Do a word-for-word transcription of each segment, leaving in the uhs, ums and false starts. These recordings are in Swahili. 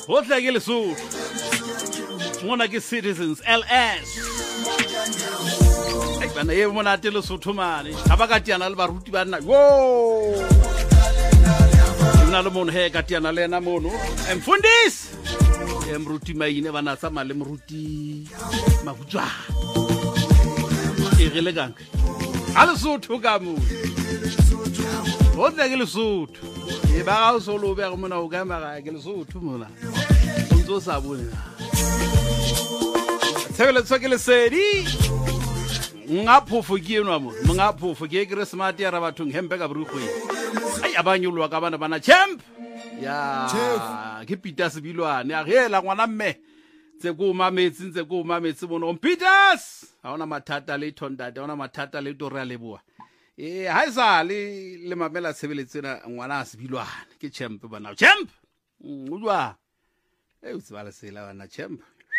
Hohle ke Lesotho. Mona ke Citizens L S. Hey bana ye mona te Lesotho mane. Ha ba ka tiana le baruti ba nna. Wo! Una le mono he ka tiana le na mono. Mfundisi. Emruti maine bana tsa male mruti mabutswa. E gele gang. A Lesotho ka mo. Hohle ke Lesotho. E ba ga o solo be go mona o ka maga ke Lesotho mona. Ntso sa bone. Tshebeletso ke lesedi. Ngaphofu ke enwa mo. Ngaphofu ke Christmas ya rabathong hempe ka borukgwe. Ai abanyolwa ka bana bana champ. Ya ke Peter Sebilwane a gela ngwana mme. Tse go mametsi tse go mametsi bono Peters. Ha ona mathata le thondate, ha ona mathata le to re leboa. Eh ha isa le le mamela tshebeletsena ngwana Sebilwane ke champ bana champ. Ngudwa. Eh utsibala sela bana champ.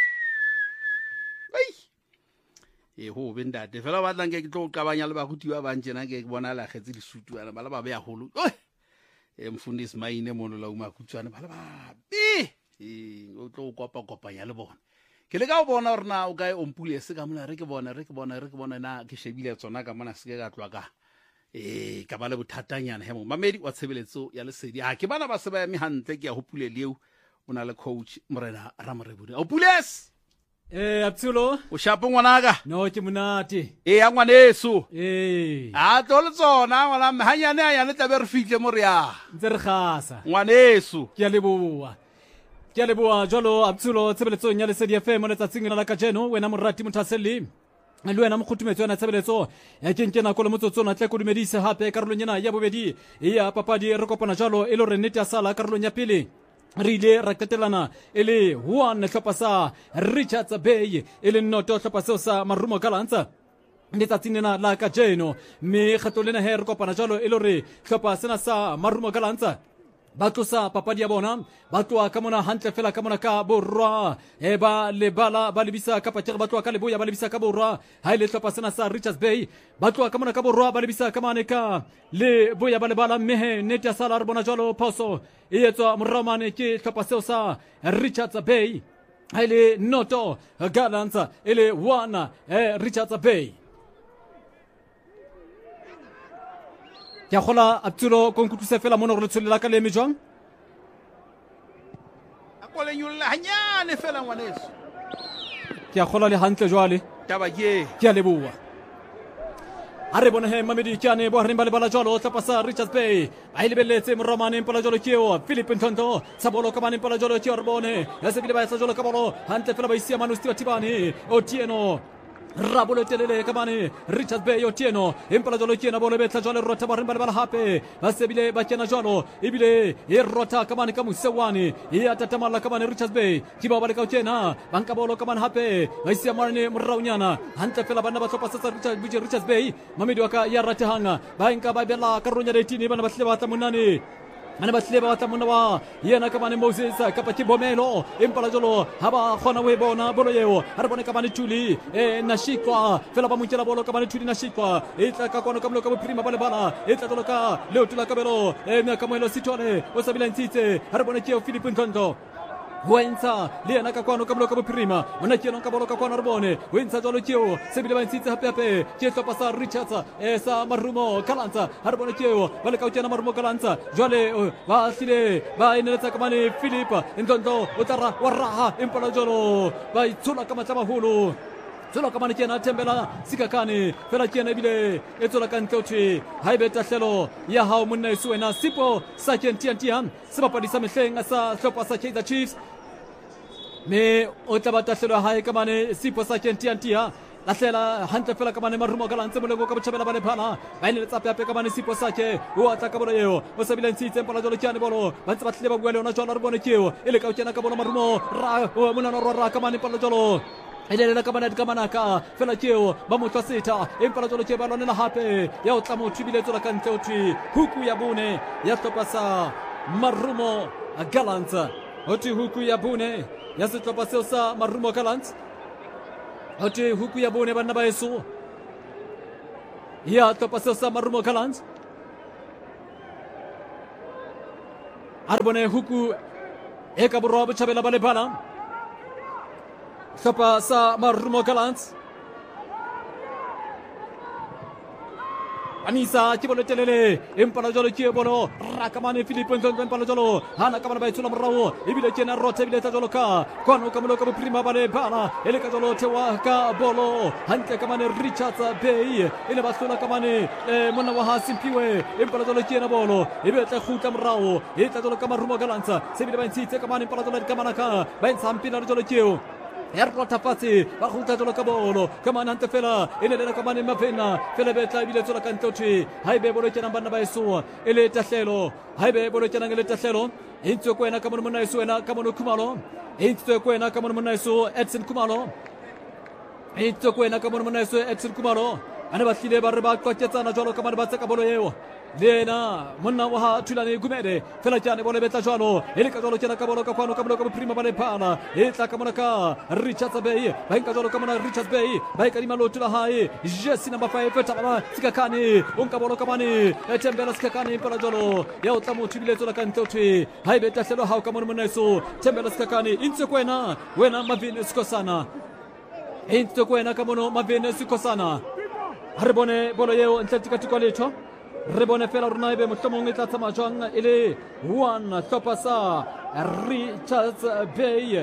Ai. E ho bendate fela ba tlang ke tlo qabanya le ba go tiwa ba ntjena ke bona la getse di sutu ana bala ba be ya holo. Oi. E mfundisi maine mono la uma kutswana bala ba. Bi. E o tlo kopa kopanya le bona. Ke le ka o bona rena o kae ompule se ka mona re ke bona re ke bona re ke bona na ke shebile tsona ka mona se ke ka tlwa ka. Eh ka ba le bothatanyana he mo mamedi wa tshebeletso ya lesedi ha ke bana ba se ba ya mi hantle ke ya hopule leo ona le coach Morena Ramorebude. O pules. Eh Aptulo o shapo ngwanaka no ke monate eh ya ngwaneso eh a tlo le tsona ngwana mme hanyane hanyane tla be re fihle mo re ya ntse re gasa ngwaneso ke a leboa ke a leboa jalo Aptulo tshebeletso nya lesedi F M le tsatsing la ka jeno wena morati mothaseli le wena mokhutumetso yana tshebeletso ya kenkena ko le motsotso na tle ko dumedise hape karolonyana ya bobedi ya papadi re kopana jalo e le re nete ya sala karolonya pele re ile ra ketelana ele one tlhopha sa Richards Bay ele noto tlhopha seo sa Marumo Gallants letsatsing lena la ka jeno mme kgato lena he re kopana jalo e le re tlhopha sena sa Marumo Gallants ba tlosa papadi ya bona ba tloa ka mona hantle fela ka mona ka borwa e ba lebala ba lebisa ka patere ba tloa ka leboya ba lebisa ka borwa ha ile tlhopha sena sa Richards Bay ba tloa ka mona ka borwa ba lebisa ka mane ka le boya ba lebala mehe nete ya sala re bona jalo pauso e etswa moramane ke tlhopha seo sa Richards Bay ha ile noto Gallants ele one eh, Richards Bay ya khola Aptulo kon kutuse fela mono re tsolela ka le mejwang a kole nyulla hanyane fela ngwaneso ke khola le hantle jwale taba ke ke a leboa a re bona he mamedi kyane bo re mbale bala jalo tla pasa Richards Bay ba ile beletse moromane mpala jalo keo Philip Ntondo sabolo ka mane mpala jalo keo re bone ya se bile ba sa jalo ka bolo hantle fela ba isia manusti batibane Otieno Rabolo telele kamane Richards Bay Otieno impala jolo kiena bolo betla jolo rota ba rimbala hape basebile ba kena jolo ibile e rota kamane kamusewani e atatamala kamane Richards Bay kiba bale ka kena banka bolo kamane hape baisia marne mraunyana hanta fela bana ba tsopa sa Richards Bay Richards Bay mamedi waka ya ratahanga ba inka ba bela karunya de tini bana batle ba tamunani ana batleba wa tamuna wa yena ka bane Moses ka pa kibomelo impala jolo haba khona we bona bolo yeo ha bone ka bane tuli e nashikwa fela ba mutela bolo ka bane tuli nashikwa e tla ka kono ka mlo ka prima bale bala e tla tolo ka leo tula ka belo e mya ka moelo sitone o sabila ntite ha bone keo Philip Ntondo Wenza liana ka kwano ka bloka boprima mona kieno ka boloka kwano rbone Wenza jolo kio sebile ba ntitse hape hape kieto pasa Richards e sa Marumo Gallants har bone kio bale ka utena Marumo Gallants jole ba sile ba inetsa ka mane Philip Ntondo utara waraha impala jolo ba itsula ka matama hulu Tsola ka mane kena tembela sikakane fela kena bile etsola ka ntotwe haibe tahlelo ya hao monna isu wena sipo sa kentiantian sebapadi sa mehleng sa hlopa sa Kaizer Chiefs me o tla batahlelo hae ka mane sipo sa kentiantia la hlela hantle fela ka mane Marumo Gallants mo lego ka botjhabela bale phana ba ile tsa pepe ka mane sipo sa ke o atla ka bolo yeo o sabile ntse mpala jolo kyane bolo ba ntse ba tleba bua le ona jolo re bone keo ile ka utena ka bolo Marumo ra o mona no ra ka mane pala jolo ile la kamana kamana ka fela keo ba mo tsita impala jolo ke ba lona hape ya o tla mo tibile tsola ka ntle o twi huku ya bone ya topasa Marumo Gallants oti huku ya bone ya se topasa sa Marumo Gallants oti huku ya bone bana ba yeso ya topasa sa Marumo Gallants arbone huku e ka borwa botjhabela ba lebala hlopha sa Marumo Gallants Anisa ke bolo telele empala jolo ke bolo rakamane Philippe Ntonto empala jolo hana kamana ba itsula morao ebile ke na rota ebile ta jolo ka kono ka molo ka prima bale bana ele ka jolo tewa ka bolo hantle kamane Richards Bay ele ba sula kamane mona wa hasimpiwe empala jolo ke na bolo ebe tla khuta morao e tla jolo ka Marumo Gallants se bile ba ntse kamane empala jolo kamana ka ba ntsampina jolo ke Errota fasi ba khuta jolo ka bolo kamana ante fela ene le kamane mafena fela betla ibile tsola ka ntotsi haibe bolo tsena bana ba isu ele tahlelo haibe bolo tsena ngele tahlelo intso kwena kamona mona isu ena kamona Khumalo intso kwena kamona mona isu Edson Khumalo intso kwena kamona mona isu Edson Khumalo ana ba hlile ba re ba qotsetsana jolo kamana ba tsaka bolo yeo lena monna wa thulane gumede fela tsane bolo betla jalo ele ka jolo tsena ka bolo ka kwano ka bolo ka prima bale phana e tla ka mona ka Richards Bay ba ka jolo ka mona Richards Bay ba ka rimalo tula hae jesi number five feta ba sikakani unka bolo ka mani e tembela sikakani pala jolo ya utamu tibile tula kan toti hai beta selo ha ka mona mona so tembela sikakani intse kwena wena mavini sikosana intse kwena ka mona mavini sikosana harbone bolo yeo ntlatika tikolecho Rebone fela rona ebe mohlomong e tla tsamaya jwang e le one hlopha sa Richards Bay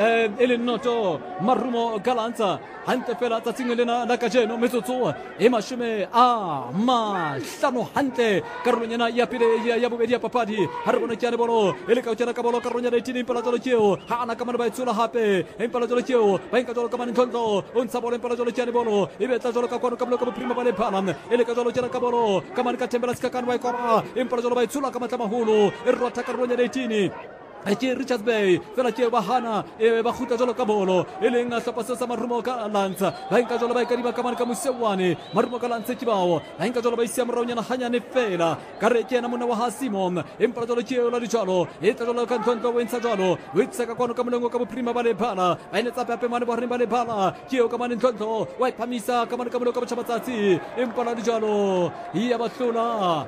e le noto Marumo Gallants hantle fela tsatsing lena la kajeno metsotso e mashome a mahlano hantle karolonyana ya pele ya bobedi ya papadi ha re bona ke bolo e le ka tsena ka bolo karolonyana e tini pela jolo keo ha ana ka mana ba itsula hape e pela jolo keo ba inka jolo ka mani ntlo on sa bolo pela jolo ke bolo e be tla jolo ka kwano ka bolo ka prima ba le phana e le ka jolo tsena ka bolo ka mani ka tembela ska kan ba ikora e pela jolo ba itsula ka matla maholo e rota karolonyana e tini Eke Richards Bay fela ke bahana e ba khuta jolo ka bolo e le nga hlopha sa Marumo Gallants ba inka jolo ba ikariba ka mani ka Musewani Marumo Gallants ke bawo ba inka jolo ba isia moraunyana hanyane fela ka re ke na mona wa Simon empara jolo ke la dijalo e tla jolo ka Ntonto wensa jalo witsa ka kono ka molongo ka prima ba le bhala ba ine tsa pepe mane ba re ba le bhala ke o ka mani Ntonto wa iphamisa ka mani ka molongo ka chabatsatsi empara dijalo ia ba hlula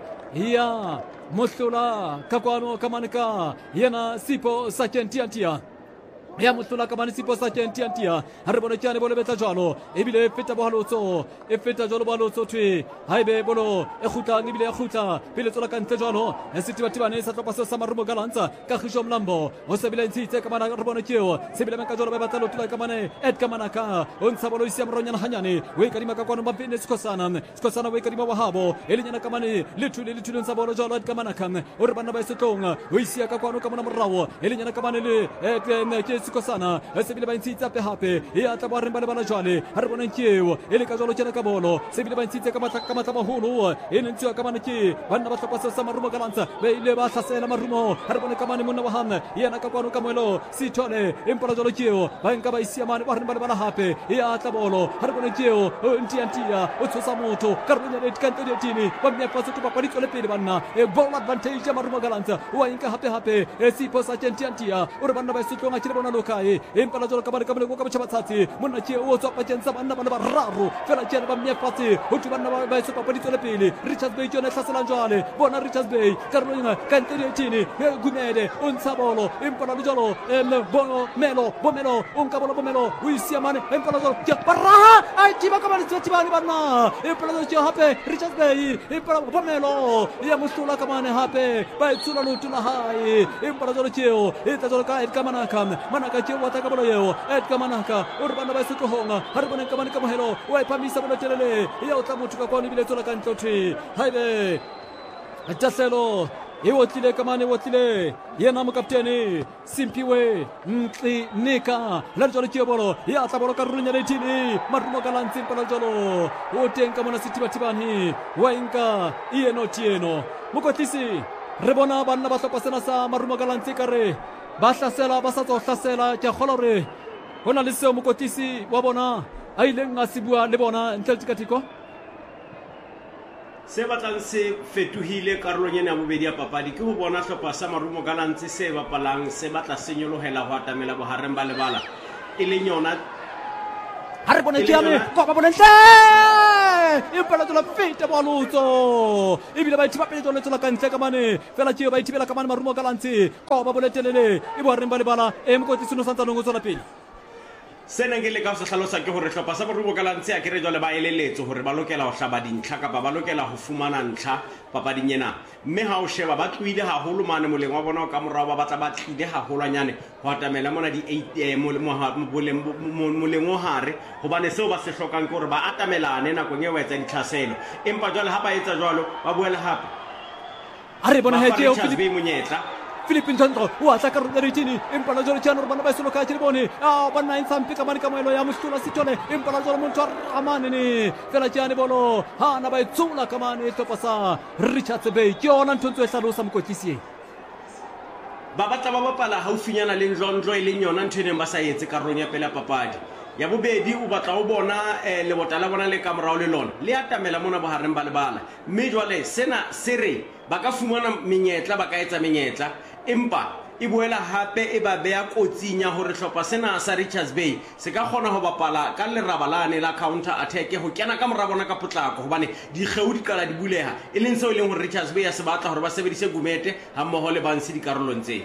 ia Mohlula kakwano kamanika yana sipo sakentiantia ya mutula kamani sipo sa kentiantia hare bolo kyane bolo beta jalo ebile feta bohalotso e feta jalo bohalotso twi haibe bolo e khuta ngibile e khuta pele tsola ka ntle jalo e sitiba tibane sa tlopa sa Marumo Gallants ka khisho mlambo o sebile ntse kamana re bona keo sebile menka jalo ba batla lotula kamane et kamana ka on sa bolo isia mronyana hanyane we karima ka kwano mapene sikosana sikosana we karima wa habo elinyana kamane lithule lithule sa bolo jalo et kamana ka o re bana ba setonga we isia ka kwano kamana morao elinyana kamane le et sikosana sebile ba ntse pe hape e atla ba re ba le bana jwale ha re bona keo ele ka jalo tsena ka bolo sebile ba ntse ka matla ka matla maholo e ntse ka mana ke bana ba tlhopa sa Marumo Gallants ba ile ba hlasela Marumo ha re bona ka mane monna wa hana yana ka kwano ka moelo sithole empala jalo keo ba nka ba isia mane ba re ba le bana hape e atla bolo ha re bona keo ntia ntia o tsosa motho ka re bona le kanto di tini ba mme pa tsoto ba pa ditole pele bana e ball advantage ya Marumo Gallants wa inka hape hape e sipo sa ntia ntia o re bana ba setlonga ke bona lokae empala jalo ka ba ka go ka batshatsi monna ke o tswa pa tsensa bana bana ba raro fela ke ba mme patsi ho tu bana ba ba se pa pa ditole pele Richards Bay tsona hlasela njale bona Richards Bay karolina kanto di tini e gumede on sabolo empala jalo em bono melo bomelo on kabolo bomelo wi siamane empala jalo ke paraha ai tiba ka bana tsitibani bana empala jalo hape Richards Bay empala bomelo ya musula ka mane hape ba tsula lutula hai empala jalo keo e ta jalo ka et kamana kam mana ka keo wata ka bolo yeo et kamana ka urbana ba su kohonga harbana kamana ka mohelo wa pamisa bolo telele ya utamutuka kwa ni bile tola kantoti haibe Taselo e wotile kamane wotile yena mokapteni Simpiwe Mtli Nika la jolo kiobolo ya tabolo karunya retini Marumo Gallants pala jolo otenka mona sitiba tibani wainka ieno tieno mukotisi rebona bana ba tlopasena sa Marumo Gallants kare ba hlasela ba sa hlasela ke kholore hona le seo mokotisi wa bona a ileng a sibua le bona ntletikatiko se batlang se fetohile karolonyana ya bobedi ya papadi ke ho bona hlopha sa Marumo Gallants se bapalang se batla senyolohela ho atamela bohareng ba lebala e le nyona ha re bona ke ame ko ba bona ntle empa la tswela feta bolotso ebile ba ithiba pele tswela tswela ka ntle ka mane fela tšeo ba ithibela ka mane marumo galantse ko ba boletelele e bo reng ba lebala e mokotlisi no santsanong o tswela pele sena ke le ka se hlalosa ke hore hlopha sa Marumo Gallants a ke re jwale ba eleletse hore ba lokela ho hlaba dintlha kapa ba lokela ho fumana ntlha papading ena mme ha o sheba ba tluile haholo mane moleng wa bona ka morao ba batla ba tlile haholwanyane ho atamela mona di eight moleng o hare hobane seo ba se hlokang ke hore ba atamelane nakong e wa etsa ditlhaselo empa jwale ha ba etsa jwalo ba buela hape a re bona heke o Philip monyetla Philippine Nthontho o a tla ka rona retini empa la jole tjana re bana ba isolo ka tshile bone a ba nna intsampe ka mane ka moelo ya moshtola sitole empa la jole motho a mane ne fela tjane bolo ha na ba itsula ka mane topa sa Richards Bay ke ona nthontso e hlalosa mokotlisi ba batla ba bapala haufinyana le njonjo e leng yona ntho ene ba sa etse karolong ya pele ya papadi ya bobedi o batla o bona lebota la bona le ka morao le lona le atamela mona bohareng ba lebala mme jwale sena se re ba ka fumana menyetla ba ka etsa menyetla empa e boela hape e ba bea kotsing ya hore hlopha sena sa Richards Bay se ka kgona ho bapala ka lerabalane la counter attack ho kena ka mora bona ka potlako hobane dikgeu di kala di buleha e leng seo e leng hore Richards Bay ya se batla hore ba sebedise Gumete ha mmoho le Bansi dikarolong tse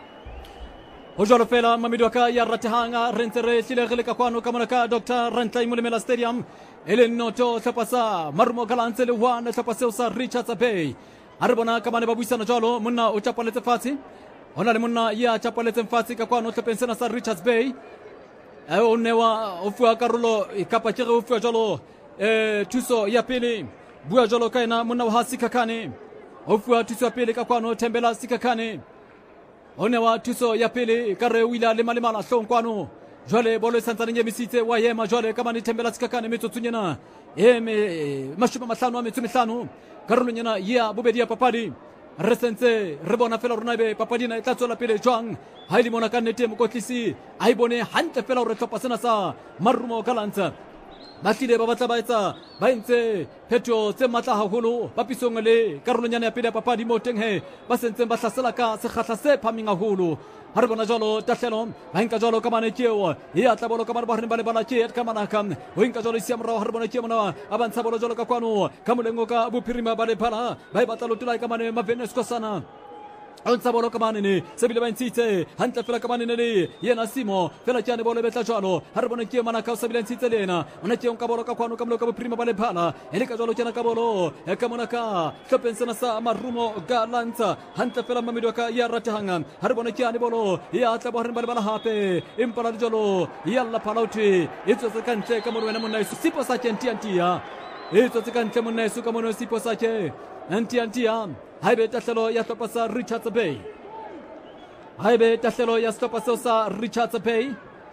ho jwalo fela mamedi wa ka ya ratehanga re ntse re hlile ka kwano ka mona ka Doctor Rantlai Molemela Stadium e le noto hlopha sa Marumo Gallants le one hlopha seo sa Richards Bay a re bona ka mane ba buisana jwalo monna o tšapaletse fatshe hona le monna ya tšapaletseng fatshe ka kwano hlopeng sena sa Richards Bay o newa o fuwa karolo kapa ke re o fuwa jwalo eh thuso ya pele bua jwalo ka ena monna wa Sikakane o fuwa thuso ya pele ka kwano Thembela Sikakane o newa thuso ya pele ka re wila le malemala hlong kwano jwale bolo e santsane nyemisitse wa yema jwale ka mane Thembela Sikakane metsotsunyana e me mashome mahlano a metso mehlano karolonyana ya bobedi ya papadi re sentse re bona fela rona be papadina e tla tswela pele jwang ha ile mona ka nnete mokotlisi a ibone hantle fela hore hlopha sena sa Marumo Gallants ba tlile ba batla ba etsa ba entse phetho tse matla haholo papisong le karolonyana ya pele ya papadi mo teng he ba sentse ba hlasela ka sekgahla se phaming haholo ha re bona jwalo tahlelo ba nka jwalo ka mane keo e atla bolo ka mane ba re ba le bana ke ka manaka ho nka jwalo sia morao ha re bona ke mona a bantsha bolo jwalo ka kwano ka molengo ka bophirima ba le phala ba e batla lotula ka mane Mavenes Kosana ontsa bolo ka mane ne se bile ba ntshitse hantle fela ka mane ne le yena Simo fela tjane bolo betla jwalo ha re bona ke mana ka se bile ntshitse lena ona ke onka bolo ka kwano ka molengo ka bophirima ba le phala ele ka jwalo tjena ka bolo e ka mona ka hlopeng sena sa Marumo Gallants hantle fela mamedi wa ka ya ratehanga ha re bona ke ane bolo ya tla bo re ba le bala hape empa la jwalo ya la palauti e tsotse ka ntle ka mona wena monna isu sipo sa tjentiantia e tsotse ka ntle monna isu ka mona sipo sa tje antiantia haibe tahlelo ya hlopha sa Richards Bay haibe tahlelo ya hlopha sa Richards Bay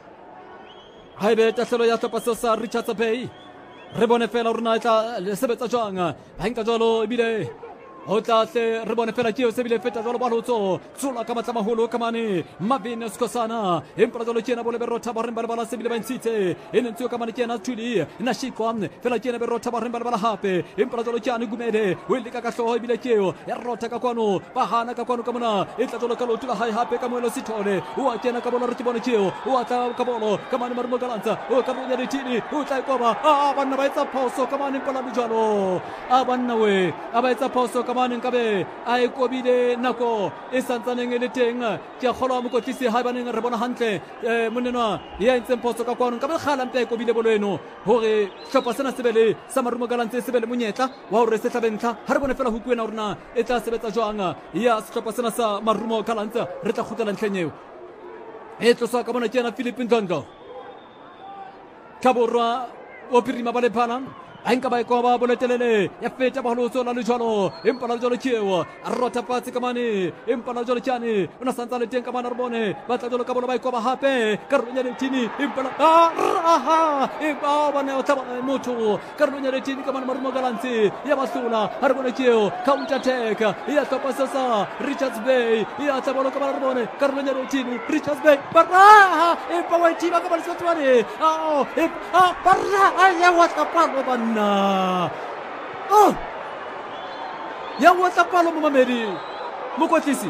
haibe tahlelo ya hlopha sa Richards Bay re bone fela rona tla sebetsa jwang ba nka jwalo ebile o tla tle re bone fela ke o se bile feta jwalo ba lotso tsula ka matla maholo ka mane Mavenes Kosana empa jwalo ke na bole berotha ba re ba bala se bile ba ntshitse e ne ntse ka mane ke na tuli na shikwa fela ke na berotha ba re ba bala hape empa jwalo ke ane Gumede o ile ka ka hloho ebile ke o ya rotha ka kwano ba hana ka kwano ka mona e tla jwalo ka lotula hai hape ka moelo Sithole o a kena ka bolo re ke bone ke o o a tla ka bolo ka mane Marumo Gallants o ka bonya ditini o tla koba a banna ba etsa phoso ka mane pala jwalo a banna we a ba etsa phoso kamane nkabe a e kobile nako e santsaneng e le teng ke a kgolwa mokotlisi ha baneng re bona hantle monenwa ya ntseng phoso ka kwano nkabe khala mpe e kobile bolo eno hore hlopha sena sebele sa Marumo Gallants sebele monyetla wa hore se tlabentla ha re bone fela hukuena rona e tla sebetsa jwang ya hlopha sena sa Marumo Gallants re tla khutela ntlheng eo e tloswa ka bona ke na Philippine Nthontho ka borwa o pirima ba le phala a nka ba e koba boletelele ya feta ba holotso la le jwalo empa la jwalo keo a rota patsi ka mane empa la jwalo tjane o na santsa le teng ka mane re bone ba tla jwalo ka bolo ba e koba hape karolong ya letini empa la aha empa ba ne o taba motho karolong ya letini ka mane Marumo Gallants ya basula ha re bone keo counter attack ya topa sa Richards Bay ya tla bolo ka mane re bone karolong ya letini Richards Bay para empa wa tiba ka bale sotwane ah empa para ya wa kapalo ba na oh ya whatsa palo mo mamedi mokotlisi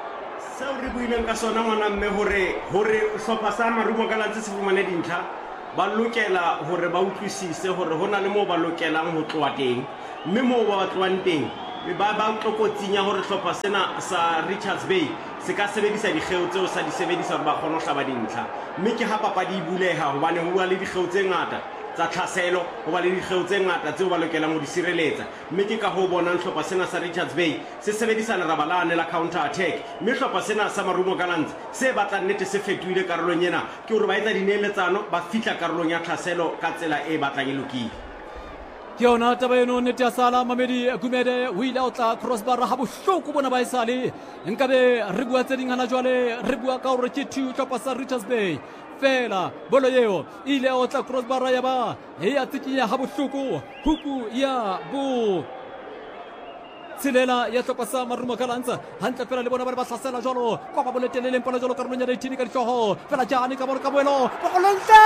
sa re buileng ka sona ngwana mme hore hore hlopha sa Marumo Gallants se fumane dintlha ba lokela hore ba utlwisise hore hona le mo ba lokelang ho tloa teng mme mo ba tloang teng ba ba tlokotsinya hore hlopha sena sa Richards Bay se ka sebedisa dikgeo tseo sa di sebedisa ba kgona ho hlaba dintlha mme ke ha papadi e buleha hobane ho bua le dikgeo tse ngata tsa tlhaselo ho ba le dikgeo tse ngata tseo ba lokelang ho di sireletsa mme ke ka ho bona hlopha sena sa Richards Bay se sebedisa lerabalane la counter attack mme hlopha sena sa Marumo Gallants se batla nnete se fetohile karolong ena ke hore ba etsa dineletsano ba fihla karolong ya tlhaselo ka tsela e batlang e lokile ke yona taba eno nnete ya sala Mamedi Gumede o ile o tla crossbar ha bohloko bona ba esale nkabe re bua tse ding hana jwale re bua ka hore ke two tlhopha sa Richards Bay fela bolo yeo ile o tla crossbar ya ba e ya tsikinya ha bohloko huku ya bo Silela ya tlhopha sa Marumo Gallants hantle fela le bona ba ba hlasela jwalo kwa ba boleteleleng pala jwalo karolong ya eighteen ka ditloho fela jane ka bona ka boelo bokolontle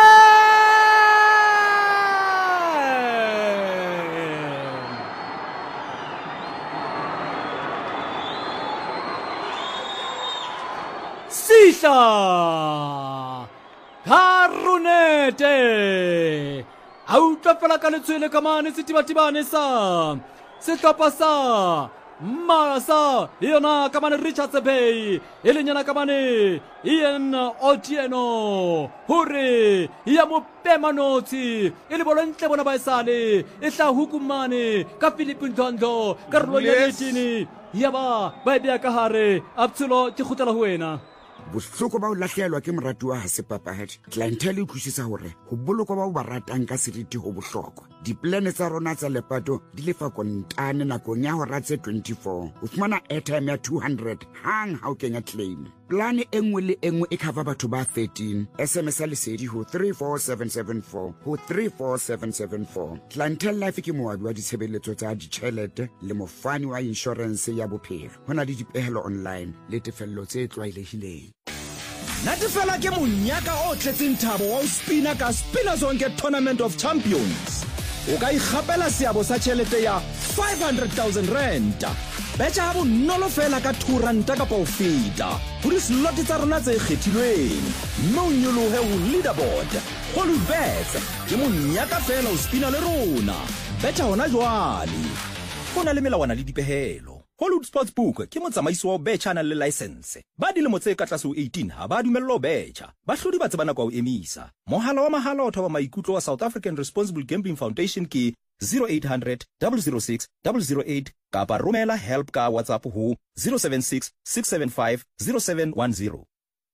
Sisa Karunete Auta fela ka letswele ka mane setibatibane sa setlhopha sa Masa yona ka mane Richards Bay e lenyana ka mane Ian Otieno hore ya mo pemanotsi e le bolontle bona ba esale e tla hukumane ka Philip Ntondo ka rolo ya eighteen ya ba ba bia ka hare Abtsulo ke khutela ho wena bohloko ba o lahlehelwa ke morati wa hasepapahadi clientele e utlwisisa hore ho bolokwa ba o ba ratang ka seriti ho bohlokwa diplane tsa rona tsa lepato di lefa kontane nakong ya hora tse twenty-four o fumana airtime ya two hundred hang ha o kenya claim plane e nngwe le engwe e cover batho ba thirteen sms a lesedi ho three four seven seven four ho three four seven seven four clientele life ke moabi wa ditshebeletso tsa ditjhelete le mofani wa insurance ya bophelo ho na le dipehelo online le tefello tse tlwaelehileng Natefela ke monyaka o tletseng thabo wa spina ka Spina Zonke Tournament of Champions. O ka ikgapela seabo sa tjhelete ya five hundred thousand rand. Betja ha bonolo fela ka two rand ka po feta. Ho di slot tsa rona tse kgethilweng. No nyolohe ho leaderboard. Holubet ke monyaka fela o spina le rona. Betja hona jwale. Hona le melawana le dipehelo. Hollywood Sportsbook ke motsamaisi wa betcha na le license. Ba dilemo tse ka tlase ho eighteen ha ba dumello betcha. Bahlodi ba tsebana kwa o emisa. Mohala wa mahala o thoba maikutlo wa South African Responsible Gambling Foundation ke zero eight hundred, zero zero six, zero zero eight kapa romela help ka WhatsApp ho zero seven six, six seven five, zero seven one zero.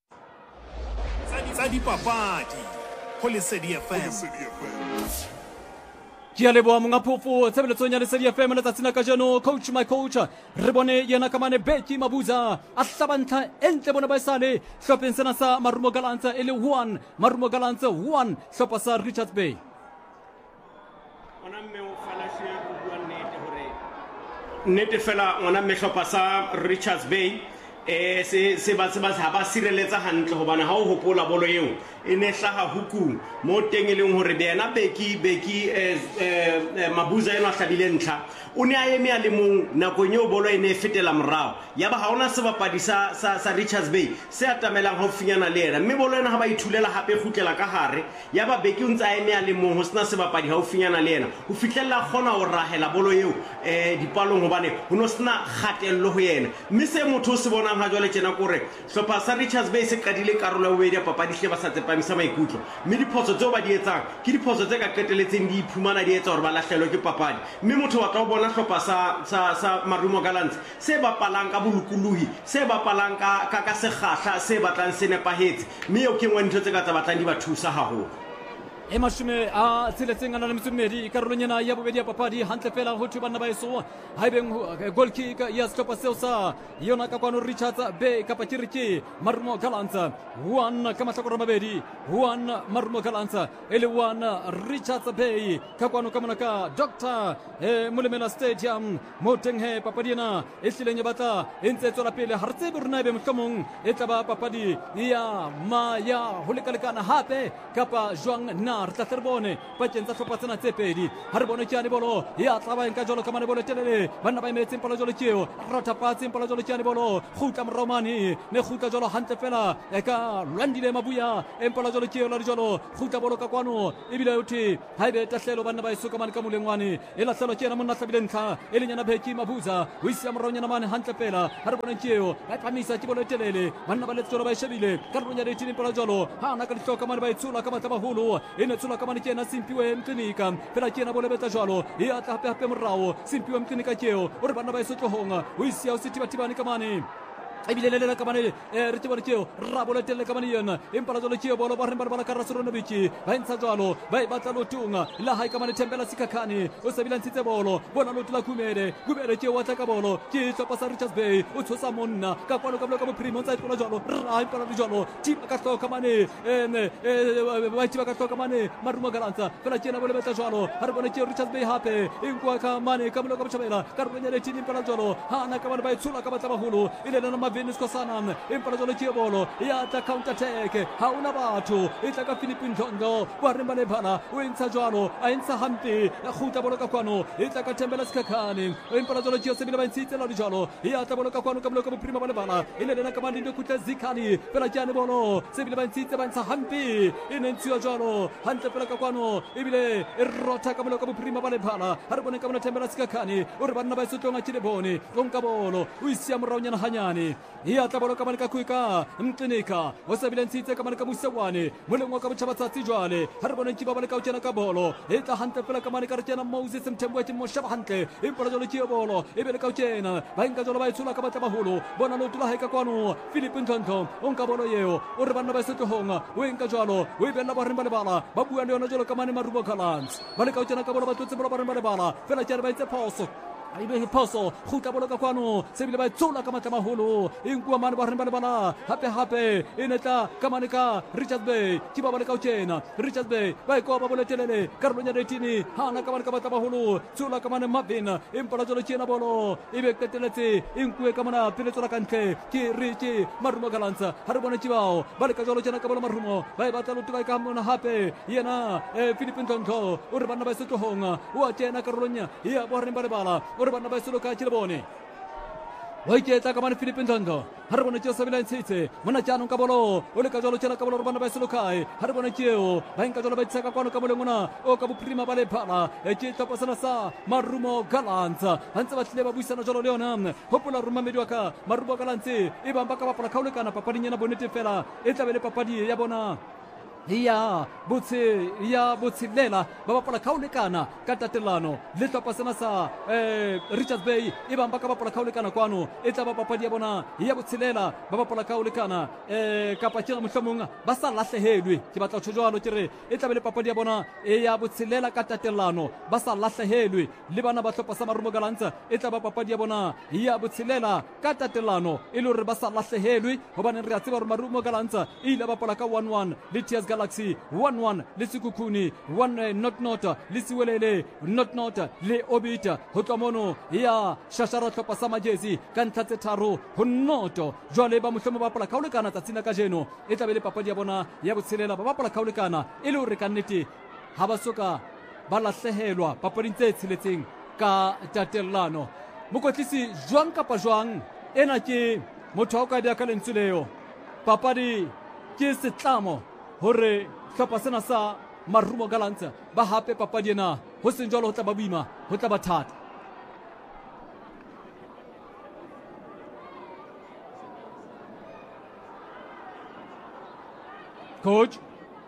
Tsa dipapadi ho Lesedi F M. Ke a leboha monga phofo tshebeletsong ya Lesedi F M letsatsi la kajeno coach my coach re bone yena ka mane Becky Mabuza a hlabantla entle bona ba esale hlopheng sena sa Marumo Gallants e le one Marumo Gallants one hlopa sa Richards Bay ona mme o falashe o bua nnete hore nnete fela ona mme hlopa sa Richards Bay eh se se ba se ba ha ba sireletsa hantle hobane ha o hopola bolo eo e ne hlaha huku mo teng e leng hore bena Becky Becky eh Mabuza ena hlabile ntlha o ne a eme a le mong nakong eo bolo e ne fetela morao ya ba ha ona se bapadi sa sa sa Richards Bay se atamelang ho finyana le ena mme bolo ena ha ba ithulela hape khutlela ka hare ya ba Becky o ntse a eme a le mong ho sena se bapadi ha o finyana le ena ho fihlella khona ho rahela bolo eo eh dipalong hobane ho no sena khatello ho yena mme se motho se bona ha jwale tjena kore hlopa sa Richards Bay se qadile karolo ya bobedi ya papadi hle ba sa tsepamisa maikutlo mme diphoso tseo ba di etsang ke diphoso tse ka qeteletseng di iphumana di etsa hore ba lahlelwe ke papadi mme motho wa tla o bona hlopa sa sa sa Marumo Gallants se bapalang ka bolokolohi se bapalang ka ka ka segahla se batlang se nepahetse mme eo ke ngwe ntho tse ka tsa batlang di ba thusa haholo e mashume a tseletseng ana le metsumedi karolong ena ya bobedi ya papadi hantle fela ho thwe bana ba eso haebeng goal kick ya stopper seo sa yona ka kwano Richards Bay kapa kiriki Marumo Gallants one ka mahlakore mabedi one Marumo Gallants ele one Richards Bay ka kwano ka monaka Doctor e Molemela Stadium mo teng he papadi ena e hlileng batla e ntse tswela pele ha re tsebe rena be mohlomong e tla ba papadi ya ma ya ho lekalekana hape kapa jwang na na re tla tle re bone pakeng tsa tlhopha tsena tse pedi ha re bone keane bolo ya tla baeng ka jalo ka mane bolo telele banna ba emetseng pala jalo keo rathapatseng pala jalo keane bolo gutla moromane ne gutla jalo hantle fela e ka lwandile mabuya empala jalo keo la jalo gutla bolo ka kwano ebile uthi ha ebe tahlelo banna ba isuka mane ka molengwane e la hlelo kena monna tlabile ntlha e lenyana bheki mabuza o isia moronyana mane hantle fela ha re bone keo ba phamisa ke bolo telele banna ba letsolo ba shebile ka ronya le tini pala jalo ha na ka hloka mane ba itsula ka matla baholo e ne tsula ka mane kena simpiwe mtlinika fela kena bolo betla jalo e atla hape hape morao simpiwe mtlinika keo o re banna ba isotlohonga o isia o sitibatibane ka mane ebile le le ka mane re tibone keo ra bolo telle ka mane yena impala jalo keo bolo ba re ba ka rasorono bichi ba intsa jalo ba batla lotunga la hai ka mane thembela sikakhani o sebila ntse bolo bona lotla kumele kumele keo wa tla ka bolo ke tsopa sa Richards Bay o tshosa monna ka kwalo ka bolo ka boprimo tsa tlola jalo ra impala le jalo tipa ka tlo ka mane ene ba tipa ka tlo ka mane Marumo Gallants fela kena bolo betla jalo ha re bone keo Richards Bay hape inkwa ka mane ka bolo ka bochabela ka re nyele tini impala jalo ha na ka mane ba itsula ka batla baholo ile na Venus Kosana impala jalo ke bolo ya ta counter attack ha una batho e tla ka Philippine Ndlondo ba re mane bhala o intsa jalo a intsa hampe ya khuta bolo ka kwano e tla ka Thembela Sikakhane impala jalo ke se bile ba ntshitse la jalo ya ta bolo ka kwano ka bolo ka boprima bale bhala ile lena ka mandi ndikutla Zikhali pela jane bolo se bile ba ntshitse ba ntsa hampe e ne ntsiwa jalo hantle pela ka kwano e bile e rotha ka bolo ka boprima bale bhala ha re bone ka mona Thembela Sikakhane o re banna ba isotlonga tshile bone onka bolo o isia moraunyana hanyane ya tla bolo ka mane ka kuika mtlinika o sebile ntshitse ka mane ka Musewane molengwa ka botšhabatsatsi jwale ha re bone ke ba bale ka o tsena ka bolo e tla hantle fela ka mane ka re tsena Moses Mthembwe mo shaba hantle e pala jolo ke bolo e bele ka o tsena ba nka jolo ba itsula ka batla baholo bona lo tula haika kwano Philippine Ndlondo o nka bolo yeo o re banna ba setlohonga o nka jwalo o e bella ba re ba le bala ba bua le yona jolo ka mane Marumo Gallants ba le ka o tsena ka bolo ba tlotse bolo ba re ba le bala fela ke re ba itse phoso ibe phoso khuta bolo ka kwano se bile ba tsula ka matla maholo inkua mane ba re ba le bala hape hape e netla ka mane ka Richards Bay ke ba bale ka o tsena Richards Bay ba ko ba bolo telele karolonya retini ha na ka mane ka matla maholo tsula ka mane Mabina impala jolo tsena bolo ibe keteletse inkue ka mona pele tsula ka ntle ke Richie Marumo Gallants ha re bone tibao bale ka jolo tsena ka bolo Marumo ba e batla lotu ba ka mona hape yena e Philippine Ndlondo o re bana ba setlohonga o tsena karolonya ya bo re ba le bala o re bana ba selo ka tshilebone wa iketla ka mane Philippine Ndlondo ha re bone tšeo sa bila ntshitse mona jaanong ka bolo o le ka jalo tšela ka bolo re bana ba selo kae ha re bone tšeo ba nka jalo ba itsa ka kwano ka molengona o ka boprima ba le phala e ke tlhopha sena sa Marumo Gallants ha ntse ba tlile ba buisana jalo le yona hopola rumamedi wa ka Marumo Gallants e bamba ka bapala kgaolekana papadinyana bonnete fela e tla be le papadi ya bona ya botse ya botsilela ba bapala khaulekana ka tatelano le tlhopha sena sa eh Richards Bay e bamba ka bapala khaulekana kwano e tla ba papadi ya bona ya botsilela ba bapala khaulekana eh ka patjela mohlomong ba sa lahlehelwe ke batla tsho jwalo ke re e tla be le papadi ya bona e ya botsilela ka tatelano ba sa lahlehelwe le bana ba tlhopha sa Marumo Gallants e tla ba papadi ya bona ya botsilela ka tatelano e le re ba sa lahlehelwe hobane re a tseba re Marumo Gallants e ile ba bapala ka one one le T S Galaxy one one le Sekhukhune one not not le Siwelele not not le Obita ho tlomono ya shashara tlhopha sa Majesi ka ntlha tse tharo ho noto jwale ba mohlomo ba bapala khaolekana tsatsina ka jeno e tla be le papadi ya bona ya botshelela ba bapala khaolekana e le hore ka nnete ha ba soka ba lahlehelwa papading tse tsheletseng ka tatelano mokotlisi jwang kapa jwang ena ke motho ka dia ka lentswe leo papadi ke setlamo hore tlhopha sena sa Marumo Gallants ba hape papadi ena ho seng jwalo ho tla ba boima ho tla ba thata coach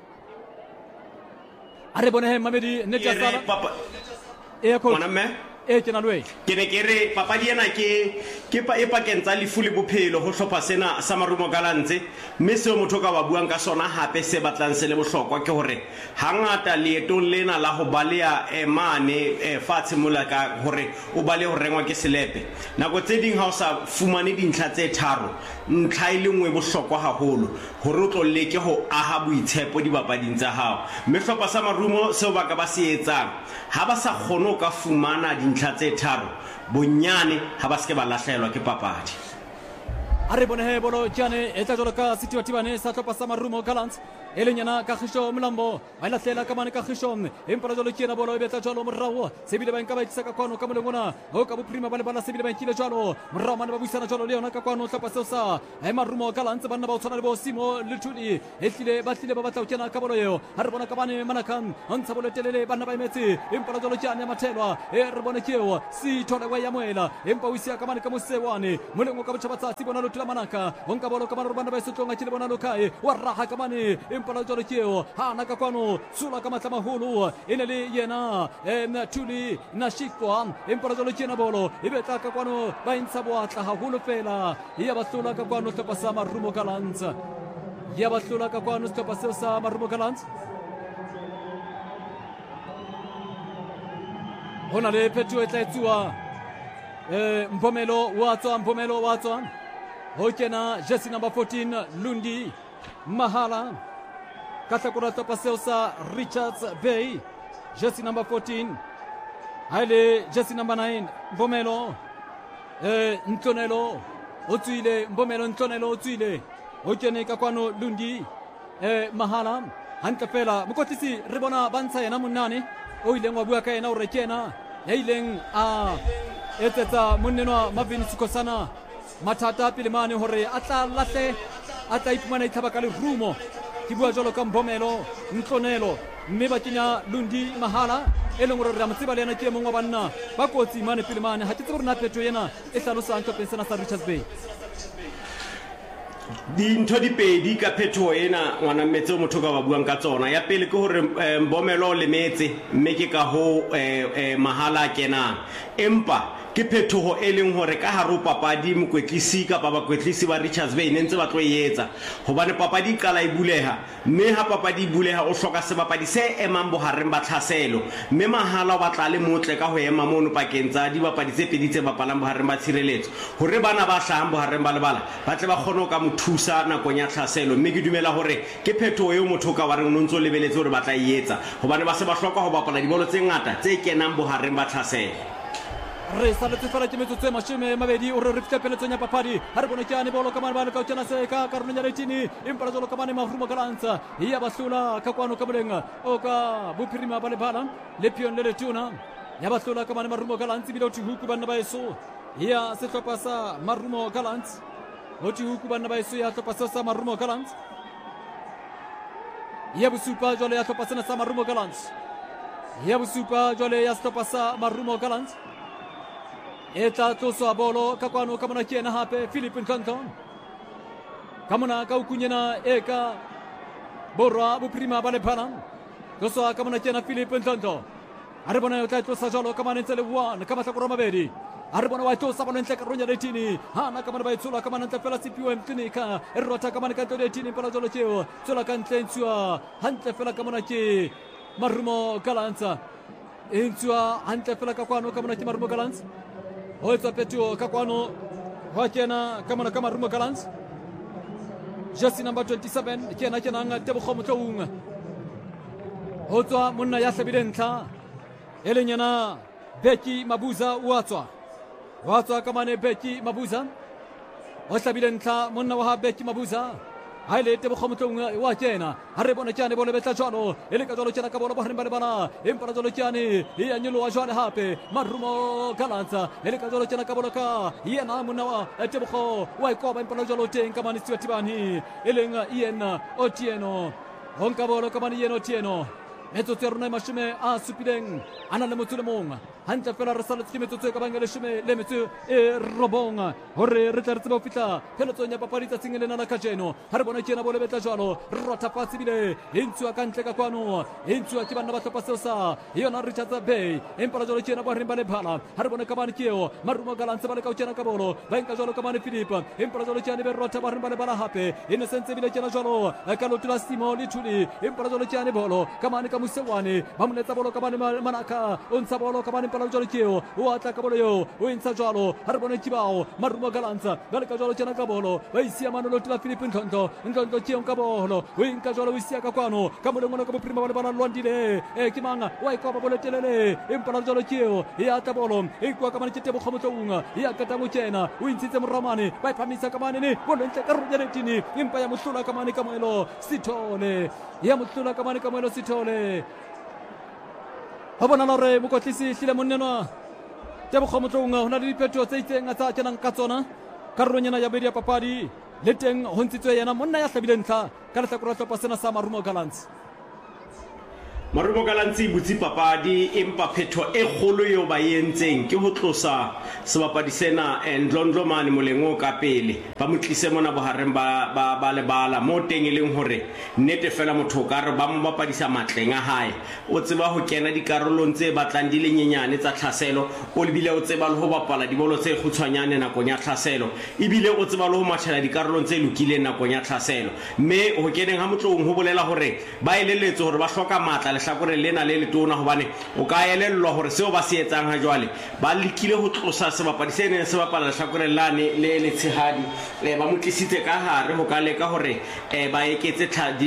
are bone he Mamedi ne tsa sala e coach e ke na lwe ke ne ke re papadi ena ke ke pa e pakentsa le fuli bophelo ho hlopha sena sa Marumo Gallants mme se motho ka ba buang ka sona hape se batlang se le bohlokwa ke hore hangata leetong lena la ho balea emane e fatshe mola ka hore o bale ho rengwa ke selepe nako tse ding ha o sa fumane dintlha tse tharo ntlha ile ngwe bohlokwa haholo hore o tlo leke ho aha boitshepo dibapading tsa hao mme hlopha sa Marumo seo ba ka ba se etsang ha ba sa kgono ka fumana dintlha tse tharo bonyane ha ba se ke ba lahlehelwa ke papadi a re bone he bolo tjane e tla jolo ka setibatibane sa tlhopha sa marumo gallants e leng yana kagišo molambo ba e latlela ka mane kagišo empa la jolo tjena bolo e betla jalo morao sebile ba nka ba itisa ka kwano ka moleng ona o ka bophirima ba le bala sebile ba nkile jalo morao mane ba buisana jalo le yona ka kwano tlhopha seo sa e marumo gallants banna ba o tshwana le bo simo le thuli e tlile ba tlile ba batla ho kena ka bolo eo ha re bona ka bane manakan o ntsha bolo e telele banna ba emetse empa la jolo tjane ya mathelwa e re bone keo si thole wa ya moela empa o isia ka mane ka mosewane moleng o ka botjhabatsatsi bona lo tula manaka o nka bolo ka mane banna ba isotlonga tshile bona lo kae wa raha ka mane empa la jolo keo ha na ka kwano sula ka matla maholo e ne le yena em thuli na shikwa empa la jolo kena bolo e betla ka kwano ba intsha boatla haholo fela ya ba hlola ka kwano tlhopha sa marumo gallants ya ba hlola ka kwano tlhopha seo sa marumo gallants hona le phetho e tla etsuwa eh Mpomelo wa tswa Mpomelo wa tswa ho kena jersey number fourteen Lundi Mahala ka tlhakora tlhopha seo sa Richards Bay jersey number fourteen haile jersey number nine Mpomelo eh Ntlonelo o tswile Mpomelo Ntlonelo o tswile ho kene ka kwano Lundi eh Mahala hantle fela mokotlisi re bona ba ntsha yena monane o ileng wa bua ka yena o re kena ya ileng a etsetsa monnenwa Marvin Sikosana mathata pele mane hore a tla lahle a tla iphumana itlhaba ka lerumo ke bua jalo ka Mpomelo Ntlonelo mme ba kenya Lundi Mahala e leng hore re a mo tseba le yena ke e mongwe wa banna ba kotsi mane pele mane ha ke tsebe gore na phetho yena e hlalosang tlhopheng sena sa Richards Bay dintho di pedi ka phetho ena ngwana mmetse o motho ka ba buang ka tsona ya pele ke hore Mpomelo le metse mme ke ka ho Mahala kenang empa ke phethoho e leng hore ka haro papadi mokwetlisi ka ba bakwetlisi ba Richards Bay ne ntse ba tlo etsa hobane papadi qala e buleha mme ha papadi buleha o hloka sebapadi se emang bohareng ba tlhaselo mme Mahala ba tla le motle ka ho ema mono pakeng tsa dibapadi tse pedi tse bapalang bohareng ba tshireletso hore bana ba hlahang bohareng ba lebala ba tle ba kgone ka mothusa nakong ya tlhaselo mme ke dumela hore ke phethoho eo motho ka wareng no ntso lebeletse hore ba tla etsa hobane ba se ba hloka ho bapala dibolo tse ngata tse kenang bohareng ba tlhaselo re saletse fela ke metsotso e mashome mabedi o re re fitlhe peletsong ya papadi ha re bone keane bolo ka mane bane ka o tjena se ka karolong ya eighteen empa la jolo ka mane marumo gallants ya ba hlola ka kwano ka boleng o ka bophirima ba lebala le pion le letona ya ba hlola ka mane marumo gallants bile o thihuku banna ba eso ya sehlopha sa marumo gallants o thihuku banna ba eso ya sehlopha sa marumo gallants ya bosupa jole ya sehlopha sena sa marumo gallants ya bosupa jole ya sehlopha sa marumo gallants e tla tloswa bolo ka kwano ka mona kena hape Philip Nkanton ka mona ka ukunyena e ka borwa bophirima ba lephala tloswa ka mona kena Philip Nkanton a re bona o tla tlosa jalo ka mane ntse le one ka mahlakoro a mabedi a re bona wa tlosa bolo ntle ka ronya le eighteen hana ka mane ba itsola ka mane ntle fela sepiwe mtlinika e rota ka mane ka ntlo eighteen pela jalo tsheo tsola ka ntle ntswa hantle fela ka mona ke Marumo Gallants e ntswa hantle fela ka kwano ka mona ke Marumo Gallants ho etsa phetho ka kwano ho kena ka mona ka Marumo Gallants jersey number twenty-seven kena kena nga Tebogo Motloung ho tswa monna ya hlabile ntlha e leng yena Beki Mabuza wa tswa wa tswa ka mane Beki Mabuza o hlabile ntlha monna wa Beki Mabuza haile Tebogo Motloung wa kena ha re bona kyane bolo betla jwalo e le ka jwalo kena ka bolo ba hrimba le bana empa la jwalo kyane e ya nyolo wa jwale hape Marumo Gallants e le ka jwalo kena ka bolo ka yena monna wa Tebogo wa ikoba empa la jwalo teng ka mane tsiwa tibani e leng Ian Otieno honka bolo ka mane Ian Otieno metsotso ya rona e mashome a supileng a na le motso le mong hantle fela re saletse ke metsotso e ka bang leshome le metso e robong hore re tla re tseba ho fihla pheletsong ya papadi tsatsing le nana ka jeno ha re bona kena bolo betla jwalo re rotha fatshe bile e ntshiwa ka ntle ka kwano e ntshiwa ke banna ba tlhopha seo sa yona Richards Bay empa la jwalo kena ba rimba le phala ha re bona ka mane keo Marumo Gallants ba le ka o kena ka bolo ba nka jwalo ka mane Philip empa la jwalo kena be rotha ba rimba le bala hape e ne sentse bile kena jwalo ka lotula Simo le Thuli empa la jwalo kena bolo ka mane ka Musewane ba monetsa bolo ka mane Manaka o ntsha bolo ka mane pala jalo keo o atla ka bolo yo o intsha jalo ha re bone Kibao Marumo Galanza ba le ka jalo tsena ka bolo ba isia manolo tla Philip Ntonto Ntonto keo ka bolo o inka jalo o isia ka kwano ka mo ngwana ka boprima ba bana lwandile e kimanga wa ikoba bolo telele impala jalo keo ya ta bolo e kwa ka mane tete bo khomotsounga ya ka ta mo tsena o intshitse Moramane ba iphamisa ka mane ne bolo ntle ka runya retini impa ya mohlula ka mane ka moelo Sithole ya mohlula ka mane ka moelo Sithole ha bona re mokotlisi hlile monnenwa tebo khomotlounga hona le diphetho tse itseng a tsa kenang ka tsona karolonyana ya bedi ya papadi le teng ho ntshitswe yena monna ya hlabile ntlha ka lehlakore hlopha sena sa Marumo Gallants. Marumo Gallants butsi papadi empa phetho e kgolo yo ba yentseng ke ho tlosa sebapadi sena Ndlondlo mane molengo ka pele ba motlise mona bohareng ba ba ba lebala mo teng e leng hore nnete fela motho ka re ba mo bapadisa matleng a hae o tseba ho kena dikarolong tse batlang di le nyenyane tsa tlhaselo o lebile o tseba le ho bapala dibolo tse khutshwanyane nakong ya tlhaselo ebile o tseba le ho matshela dikarolong tse lokileng nakong ya tlhaselo mme ho keneng ha motlong ho bolela hore ba elelletse hore ba hloka matla lehlakore lena le letona hobane o ka elellwa hore seo ba se etsang ha jwale ba lekile ho tlosa sebapadi se neng se bapala lehlakore lane le le tshehadi le ba motlisitse ka hare ho ka leka hore e ba eketse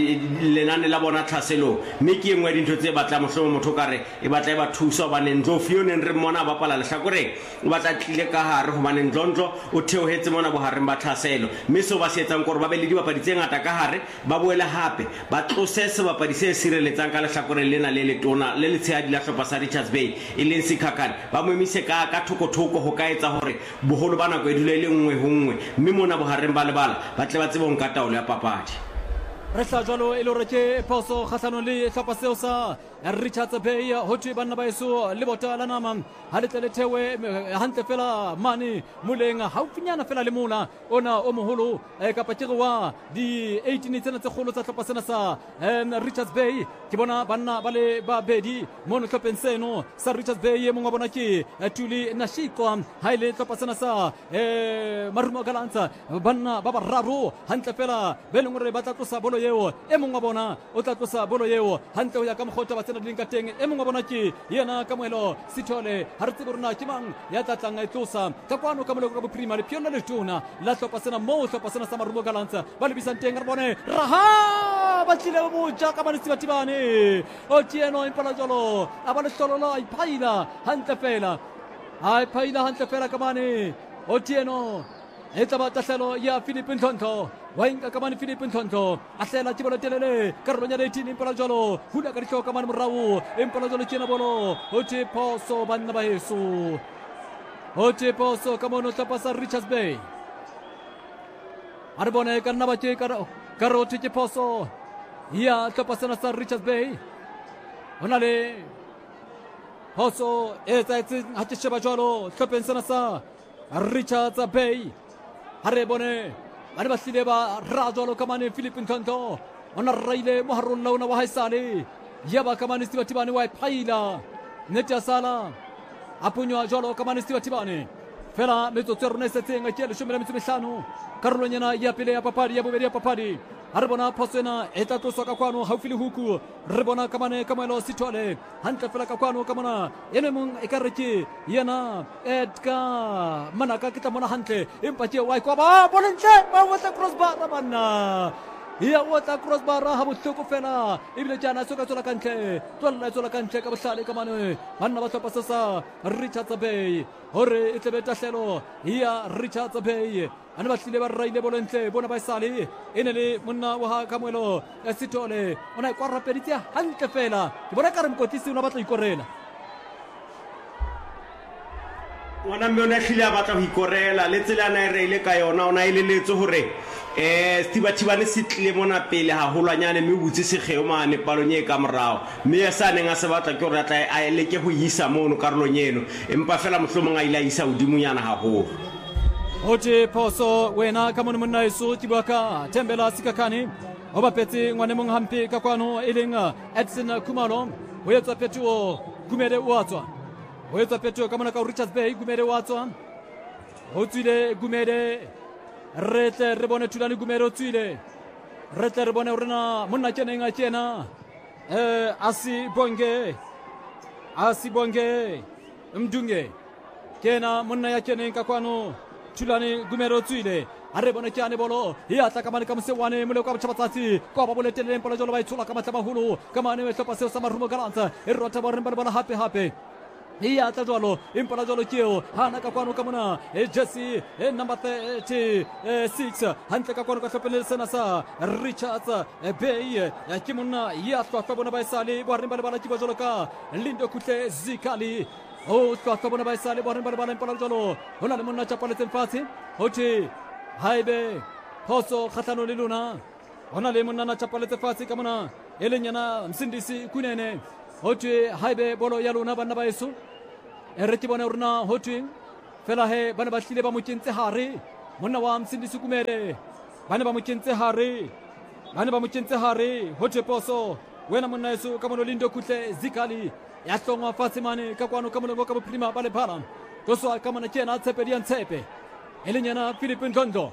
lenane la bona tlhaselo mme ke engwe dintho tse batla mohlomo motho ka re e batla e ba thusa bane Ndlofu yo neng re mona bapala lehlakore o batla tlile ka hare hobane Ndlondlo o theohetse mona bohareng ba tlhaselo mme seo ba se etsang gore ba be le dibapadi tse ngata ka hare ba boela hape ba tlose sebapadi se sireletsang ka lehlakore lena le letona le le tshehadi la hlopha sa Richards Bay e leng Sikhakane ba mo emise ka ka thoko-thoko ho ka etsa hore boholo ba nako e dule le nngwe ho nngwe mme mona bohareng ba lebala ba tle ba tsebe ho nka taolo ya papadi re tla jwalo e le hore ke phoso kgahlanong le hlopha seo sa Richards Bay ho thwe banna ba eso le bota la nama ha le tle le thewe hantle fela mane moleng haufinyana fela le mona ona o moholo ka pakere wa di eighteen tsena tse kgolo tsa hlopha sena sa Richards Bay ke bona banna ba le ba bedi mono hlopeng seno sa Richards Bay mongwe bona ke Tuli Nashiko ha ile hlopha sena sa Marumo Gallants banna ba bararo hantle fela be leng hore ba tla tlosa bolo yeo e mongwe bona o tla tlosa bolo yeo hantle ho ya ka mokgotho ba tsena di ka teng e mongwe bona ke yena ka moelo Sithole ha re tsebe rona ke mang ya tla tlang e tlosa ka kwano ka moleko ka boprima le piona le tona la hlopha sena mo hlopha sena sa Marumo Gallants ba le bisang teng re bone raha ba tlile mo ja ka bana sibatibane o tieno impala jolo a ba le hlolola i phaila hantle fela ai phaila hantle fela ka mane o tieno e tla ba tahlelo ya Philip Ntonto wa inka ka mane Philip Ntonto a hlela ke bola telele karolo ya eighteen impala jolo hula ka dihloka mane morao impala jolo tjena bolo o te phoso banna ba heso o te phoso ka mono tla pasa Richards Bay a re bone ka nna ba ke ka ro te phoso ya tla pasa na sa Richards Bay ona le phoso e tsa tse ha ke sheba jolo hlopeng sena sa Richards Bay ha re bone bana ba hlile ba ra jolo ka mane Philip Ntonto ona raile moharong launa wa haisale ya ba ka mane Sibatibane wa phaila nete sala apunywa jolo ka mane Sibatibane fela metsotso rona se tsenga ke le shomela metso mehlano karolonyana ya pele ya papadi ya bobedi ya papadi ha re bona phoso ena e tla tloswa ka kwano haufi le huku re bona ka mane ka moelo Sithole hantle fela ka kwano ka mona ene mong e ka re ke yena Edgar Manaka ke tla mona hantle empa ke wa kwa ba bontle ba wata crossbar bana ya wata crossbar ha bohloko fela ebile jana soka tsola kantle tsola tsola kantle ka bohlale ka mane banna ba hlopha sa Richards Bay hore e tlebe tahlelo ya Richards Bay ana ba tlile ba raile bolentle bona ba sale ene le monna wa ka moelo Sithole ona e kwa rapeditse hantle fela ke bona ka re mkotisi una batla ikorela ngwana mme ona hlile a batla ho ikorela le tsela na e reile ka yona ona ile letse hore eh Sibatibane se tlile mona pele ha holwanyane mme butse se kheo mane palonye ka morao mme ya sa neng a se batla ke hore a tla a leke ho isa mono karolonyeno empa fela mohlomong a ile a isa udimunyana haholo Ote phoso wena ka mona monna eso tibaka Thembela Sikhakane o bapetse ngwane mong hampe ka kwano e leng Edson Khumalo o etsa phetho Gumede o atswa o etsa phetho ka mona ka Richards Bay Gumede o atswa o tswile Gumede re tle re bone Thulani Gumede o tswile re tle re bone rena monna keneng a kena eh asi bonge asi bonge Mdunge kena monna ya keneng ka kwano Tulani Gumero Tswile Arebona Kiane Bolo Yata Kamani Kamsewane Muleka Chabatati Koba Bulletin Palajola by Tula Kamatahulu Kamani Topaso Samarumo Galanta Erota Barbara Happy Happy Yata Jolo Impalajolo Kio Hanaka Kwano Kamuna Jesse number thirty six Hantaka Kwano Kapel Senasa Richards Bay Kimuna Yata Fabona by Sali Barimba Kibajoloka Lindo Kute Zikali Oh, Kabona by Sally, Warren Barban Palajolo, Honamuna Chapaletan Party, Hochi, Haibe, Poso, Hatano Luna, Honalemuna Chapaleta Party, Kamana, Eleniana, Sindisi, Kunene, Hochi, Haibe, Bolo Yaluna Banabaisu, Eretibona Urna, Hochi, Felahe, Banabashile Bamuchin Hari, Munawam Sindisukumere, Banabamuchin Hari, Banabamuchin Hari, Hochi Poso, Wenamunasu, Kamonolindo Kute, Zikali. Yatonga Fasimani Kakwano Kamano Kamu Prima Bale Palam Koso Kamana Chena Tsepedian Tsepe Eliana Philippine Tondo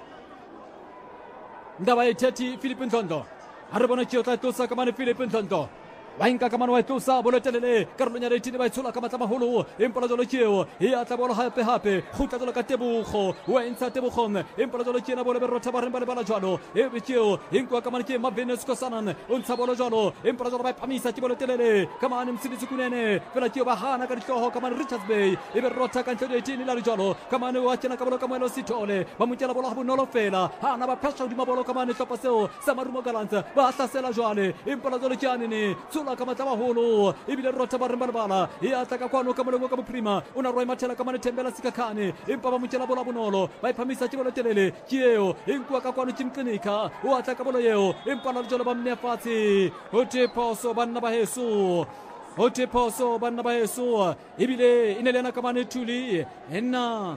Ndaba Teti Philippine Tondo Arabona Chiota Tosa Kamani Philippine Tondo Wainka Kamano Tosa Bolotele Carolina Retini by Sula Kamatama Hulu Impalazolo Chio Yatabolo Happy Happy Hutazola Katebuho Wainsa Tebuhon Impalazolo China Bolero Tabaran Balajano Evichio Inqua Kamanki Mavinus Kosanan Unsabolo Jano Impalazolo by Pamisa Tibolotele Kamanum Sidisukunene Velachio Bahana Karicho Kaman Richards Bay Iberota Cantini Larijano Kamanu Wachana Kamalo Kamalo Sitole Mamuchela Bolabu Nolo Fela Hanaba Pasha di Mabolo Kamani Topaseo Samarumo Galanta Basta Sela Joane Impalazolo Chianini Sula Kamatama Hulu Ibile Rota Barambala Yataka Kwano Kamalo Kamu Prima Una Roy Machela Kamani Tembela Sikakani Impaba Muchela Bolabunolo by Pamisa Tibolotele Chio Inqua Kakwano Chimkanika Wataka Boloyeo Impala Jolabam Nefati Oche Poso Banabahesu Oche Poso Banabahesu Ibile Inelena Kamani Tuli Enna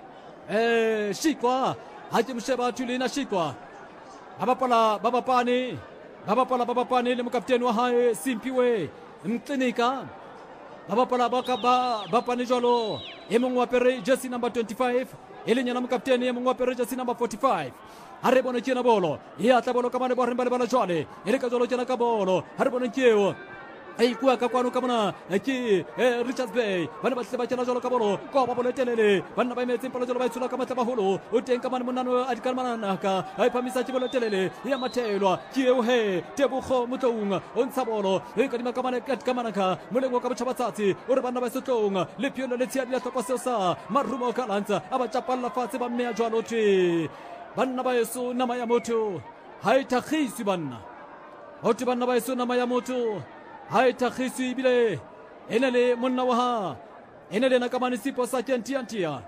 Eh Shikwa Hajim Sheba Tuli na Shikwa Babapala Babapani Babapala Babapani le mkapteni wa hai Simpiwe Mklinika Babapala Bakaba Bapani Jolo Emongwa Pere Jesse number twenty-five Elinya na mkapteni Emongwa Pere Jesse number forty-five Arebono China Bolo Yata Bolo Kamane Barambale Bala Jole Elika Jolo China Kabolo Arebono Chio Aikua Kakwano Kamana Aki Richards Bay Banabaseba Chana Jolo Kabolo Koba Boletele Banaba Metin Palajolo by Sula Kamata Hulu Uten Kaman Munano at Kalmanaka Ipamisa Chibolotele Yamatelo Kio He Tebuho Mutung Unsabolo Ekadima Kamana Kat Kamanaka Mulego Kabachabatati Urbana Sutong Lipiono Letia Topasosa Marumo Kalanta Abachapala Fatiba Mea Jolochi Banabayesu Namayamoto Haitahisi Banna Otibanabayesu Namayamoto Haita khisi bile enele munnawaha enele nakamani sipo sakentia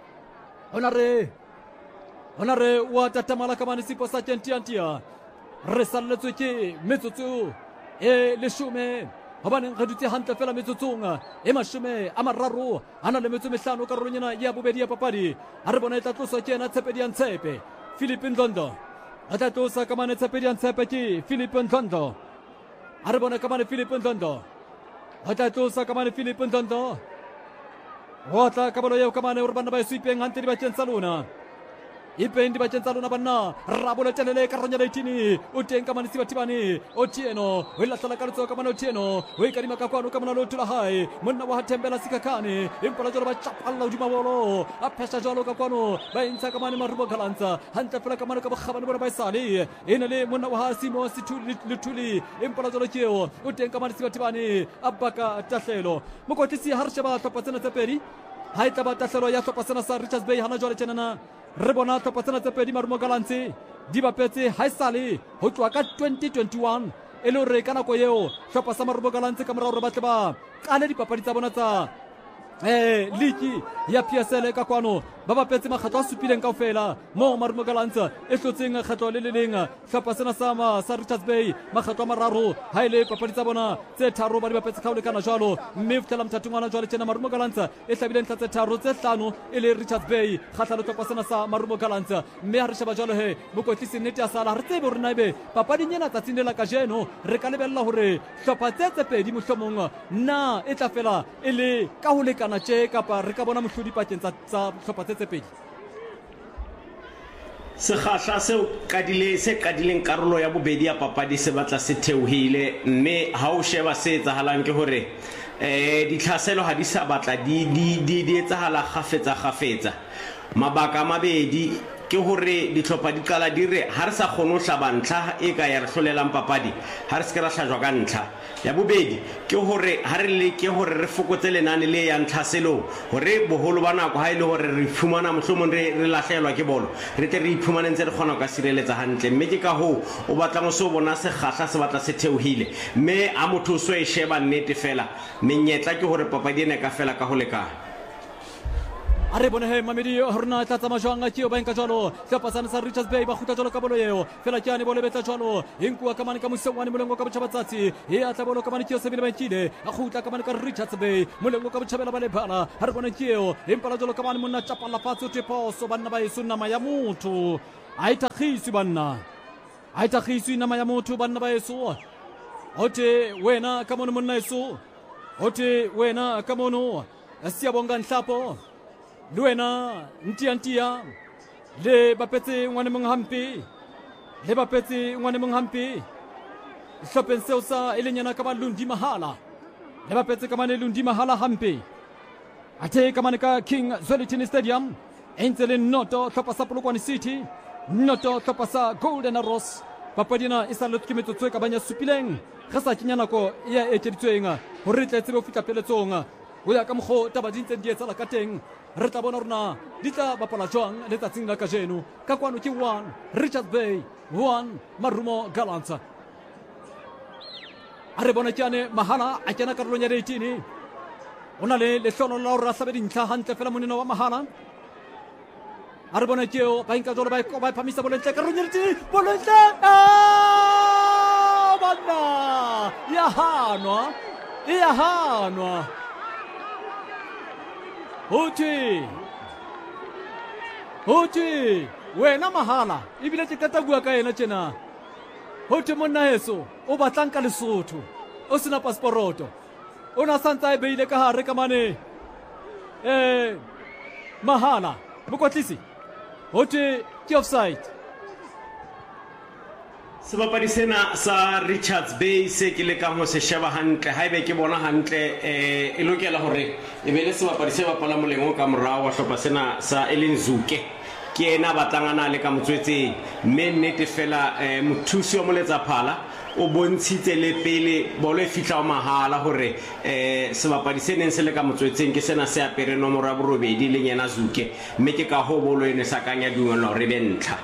onare onare watatamala kamani sipo sakentia resal tsuki metsutsu e le shume habane ngaduti hanta fela metsutsunga e mashume amararu ana le metsume hlano karunyana ya bobedi papadi arbona tatso kena tsepedian tsepe Philippine Tondo atatosa kamani tsepedian tsepe ki Philippine Tondo Arbona Kamani Philippine Tondo Atatosa Kamani Philippine Tondo Wata Kabaloyo Kamani Urbana by Sweeping Antiri Bachan Saluna Ipendi Bachan Saluna Banna Rabola Telele Karonya Tini Uten Kamani Sibatibani Otieno Willa Salakarso Kamano Tieno Wikarima Kakwano Kamano to the high Munawa Tembela Sikakani Impalajola Chapala Jumavolo Apesha Jolo Kakwano by Insakamani Marubo Kalanza Hanta Flakamano Kabahan by Sali Inale Munawa Simo Situli Lutuli Impalajola Kio Uten Kamani Sibatibani Abaka Taselo Mokotisi Harshaba Topasana Taperi Haitaba Taselo Yatopasana Richards Bay Hanajola Chenana Rebona Topasana Taperi Marumo Galanzi Diba Peti Haisali Hotuaka twenty twenty-one Elo Rekana Koyeo Topasama Marumo Galanzi Kamara Robataba Kaleri Paparita Bonata Eh Liki Ya Piasele Kakwano Baba Peti Makhatwa Supilen Kaufela Mo Marumo Galanza Esotinga Khatwa Lililinga Topasana Sama Richards Bay Makhatwa Mararu Haile Paparita Bona Zetaro Bari Peti Kaule Kana Jalo Miftelam Tatungana Jalo Chena Marumo Galanza Estabilen Zetaro Zetano Ele Richards Bay Khatalo Topasana Sa Marumo Galanza Meharisha Jalo He Mukotisi Netia Sala Hartebur Naibe Papadi Nyena Tatindela Kajeno Rekalebella Hore Topatete Pe Di Mushomonga Na Etafela Ele Kahule Kana Che Kapa Rekabona Mushudi Pachenza Topatete Pe Sekgahla seo kadile se kadileng karolo ya bobedi ya papadi se batla se theohile mme ha o sheba se etsahalang ke hore eh ditlhaselo ha di sa batla di di di di etsahala gafetsa gafetsa mabaka a mabedi ke hore ditlhopha di qala dire ha re sa kgone ho hlaba ntlha e ka ya re hlolelang papadi ha re se ke ra hlajwa ka ntlha ya bobedi ke hore ha re le ke hore re fokotse lenane le ya ntlhaselo hore boholo ba nako ha ile hore re phumana mohlomong re re lahlelwa ke bolo re tle re iphumane ntse re kgona ka sireletsa hantle mme ke ka ho o batla go se bona se gahla se batla se theohile mme a motho so e sheba nnete fela menyetla ke hore papadi ena ka fela ka ho lekana a re bone he mamedi horna tla tsama jwang a tšeo ba enka jalo tlhapasane sa Richards Bay ba kgutla jalo ka bolo eo fela ke ane bolo betla jalo enkua ka mane ka mosengwane molengo ka botšhabatsatsi e a tla bolo ka mane tšeo se bile ba nkile a kgutla ka mane ka Richards Bay molengo ka botšhabela ba lebala ha re bone tšeo empala jalo ka mane monna tšapala fatshe o teposo banna ba eso nama ya motho a e thakgiswe banna a e thakgiswe nama ya motho banna ba eso o te wena ka mono monna eso o te wena ka mono Siyabonga Nhlapo Luena ntia ntia le bapetse ngwane mong hampe le bapetse ngwane mong hampe hlopeng seo sa elenyana ka balundi mahala le bapetse ka mane lundi mahala hampe ate ka mane ka King Zwelithini Stadium entse le noto hlopha sa Polokwane City noto hlopha sa Golden Arrows papadina isa le ke metsotso ka banya supileng ga sa kinyana ko ya etseditsweng hore tle tsebe o fitla peletsong o ya ka mgo taba dintse di etsa la ka teng re tla bona rona di tla bapala jwang letsatsing la kajeno ka kwano ke one Richards Bay one Marumo Gallants a re bona kyane mahala a kena karolong ya eighteen o na le lehlono la hore a hlabe dintlha hantle fela monena wa mahala a re bona keo ba inka jolo ba ba phamisa bolentle karolong ya eighteen bolentle ah bana ya hanwa ya hanwa Hothi Hothi wena mahala ibile ke tata bua ka ena tjena Hothi monna heso o batlang ka Lesotho o sena passport o na santsa e beile ka hare ka mane eh mahala mokotlisi Hothi ke offside sebapadi sena sa Richards Bay se ke le ka ho se sheba hantle haebe ke bona hantle eh e lokela hore e be le sebapadi se bapala molengo ka morao wa hlopha sena sa Elinzuke ke ena batlangana le ka motswetseng mme nnete fela eh mothusi wa moletsa phala o bontshitse le pele bolo e fitla o mahala hore eh sebapadi se neng se le ka motswetseng ke sena se apere nomoro ya borobedi le nyena Zuke mme ke ka ho bolo ene sa kanya dumela hore be ntla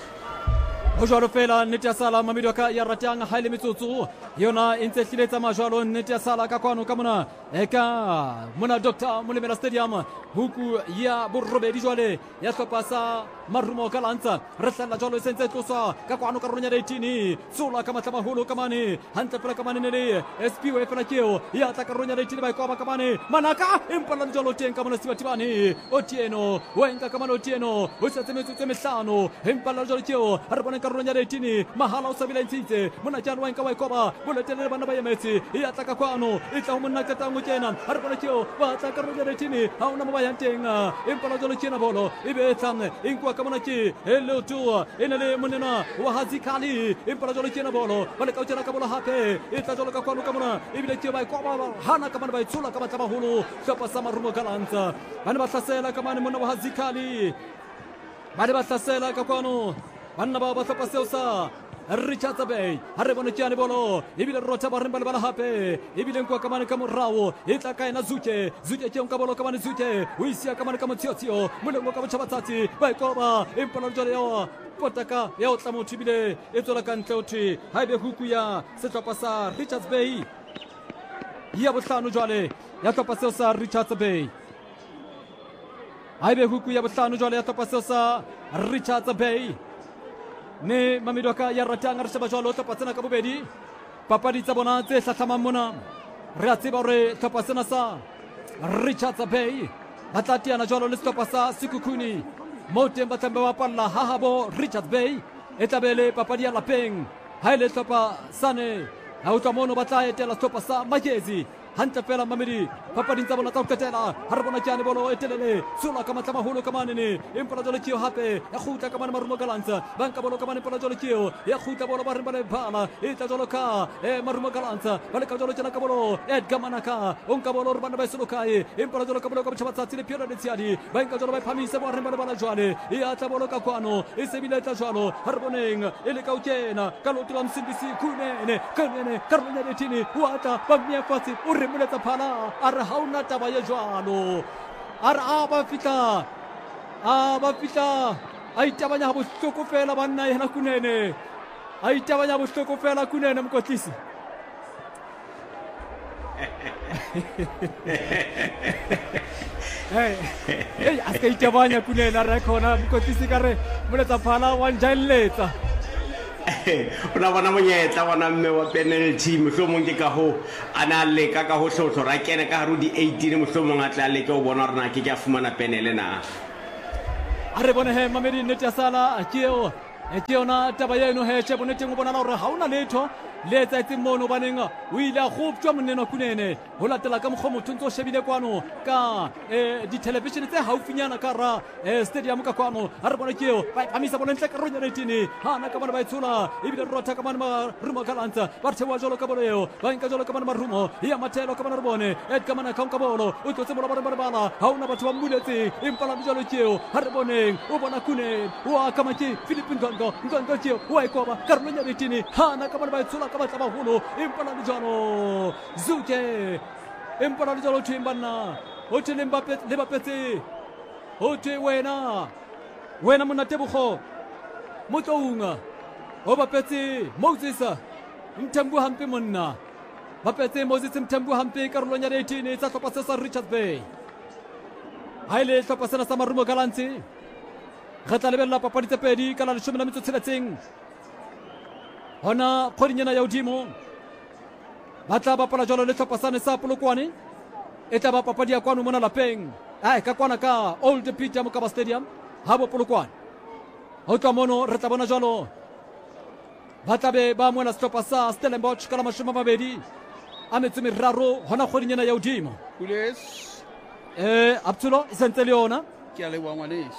o jwalo fela nnete ya sala mamedi ka ya ratang haile metsotso yona intse hliletsa majwalo nnete ya sala ka kwano ka mona eka mona Doctor Molemela Stadium huku ya borobedi jwale ya hlopha sa Marumo Gallants re hlalla jwalo sentse tlosa ka kwano ka ronya eighteen sola ka matlama holo ka mane hantle fela ka mane le S P W fela keo ya tla ka ronya eighteen ba ikwa ka mane manaka impala jwalo teng ka mona sibatibane Otieno wenka ka mane Otieno o se tsemetsetse mehlano impala jwalo keo re bona ka ronya eighteen mahala o sabile ntse mona jalo wenka wa ikwa boletele bana ba yemetse ya tla ka kwano e tla monna ka tango kena re bona keo ba tla ka ronya eighteen ha ona ba yanteng impala jwalo kena bolo ibe tsamne inkwa ka mona ke hello to enele monena wa Hazikali impala jolo kena bolo bale ka utshela ka bolo hape e tla jolo ka kwano ka mona ibile ke ba ikwa hana ka mona ba itsola ka batla ba holo hlopha sa Marumo Gallants bana ba hlasela ka mane mona wa Hazikali bana ba hlasela ka kwano bana ba ba hlopha seo sa Richards Bay ha re bona kyane bolo ibile rota ba rembala bala hape ibile nkwa ka mane ka morao e tla ka ena Zuke Zuke ke nka bolo ka mane Zuke o isia ka mane ka Motsiotsio molengo ka botshabatsatsi ba ikoba impala jole yo potaka ya o tla motho ibile e tsola ka ntle othi haebe huku ya setlhopha sa Richards Bay ya bohlano jwale ya tlhopha seo sa Richards Bay haebe huku ya bohlano jwale ya tlhopha seo sa Richards Bay ne mamidoka ya ratang re sheba jwalo tlhopha tsena ka bobedi papadi tsa bona tse hlahlamang mona re a tseba hore tlhopha sena sa Richards Bay ba tla teana jwalo le setlhopha sa Sekhukhune mo teng ba tlambe ba palla hahabo Richards Bay e tlabele papadi ya lapeng ha ile tlhopha sane ha o tla mono ba tla etela setlhopha sa Magezi hantle fela mamedi papading tsa bona tsa ho qetela ha re bona kyane bolo e telele sola ka matla maholo ka manene empa la jole keo hape ya khutla ka mane Marumo Galanza banka bolo ka mane pela jole keo ya khutla bolo ba re ba le bhala e tla jolo ka e Marumo Galanza ba le ka jolo tsena ka bolo Edgar Manaka onka bolo re bana ba selo kae empa la jolo ka bolo ka botšhabatsa le Pierre Letsiadi banka jolo ba phamisa ba re ba le bala jwale e atla bolo ka kwano e se bile tla jwalo ha re boneng e le ka ukena ka lotla msindisi kunene kanene karolenya letini wata ba mia fatsi o re moletsa phala a re ha una taba ye jwalo a re a ba fitla a ba fitla a itabanya ha bohloko fela banna yena kunene a itabanya bohloko fela kunene mokotlisi hey hey aska itabanya kunene a re khona mokotlisi ka re moletsa phala wa njaeletsa ona bona monyetla bona mme wa penalty mohlomong ke ka ho ana leka ka ho hlotlo ra kene ka haru di eighteen mohlomong a tla leka o bona rena ke ke a fumana penele na a re bone he mamedi nnete ya sala a keo e ke yona taba eno he che bonneteng o bona hore ha ona letho le tsaitseng mono baneng o ile a goptswa moneno kunene ho latela ka mokgwa motho ntse o shebile kwano ka eh di television tse haufinyana ka ra eh stadium ka kwano a re bona keo ba phamisa bolo ntle ka ronya letini ha na ka bona ba itsula ebile rotha ka bona Marumo Galanza ba thewa jolo ka bolo eo ba nka jolo ka bona Marumo ya mathelo ka bona re bone Edgar Manaka ka bolo o tlotse bolo ba re bala ha ona batho ba mbuletse impala jolo keo ha re boneng o bona kunene wa ka maki Philippe Ngongo Ngongo keo wa ikoba ka ronya letini ha na ka bona ba itsula ka batla baholo impala dijalo Zuke impala dijalo thimbana o tshele Mbappe le bapetse o tshwe wena wena mona Tebogo motlounga o bapetse Moses Mthembu hampe monna bapetse Moses Mthembu hampe karolong ya eighteen tsa tlhopha se sa Richards Bay ha ile tlhopha sena sa Marumo Galanza re tla lebella papadi tse pedi ka la leshome la metso e tsheletseng hona kgodinyana ya hodimo ba tla bapala jalo le tlhopha sane sa Polokwane e tla ba papadi ya kwano mona lapeng ai ka kwana ka Old Peter Mokaba Stadium ha bo Polokwane ho tla mono re tla bona jalo ba tla be ba mona tlhopha sa Stellenbosch ka la mashome a mabedi a metso e meraro hona kgodinyana ya hodimo Pules eh Abtulo e sentse le yona ke a le wa ngwanes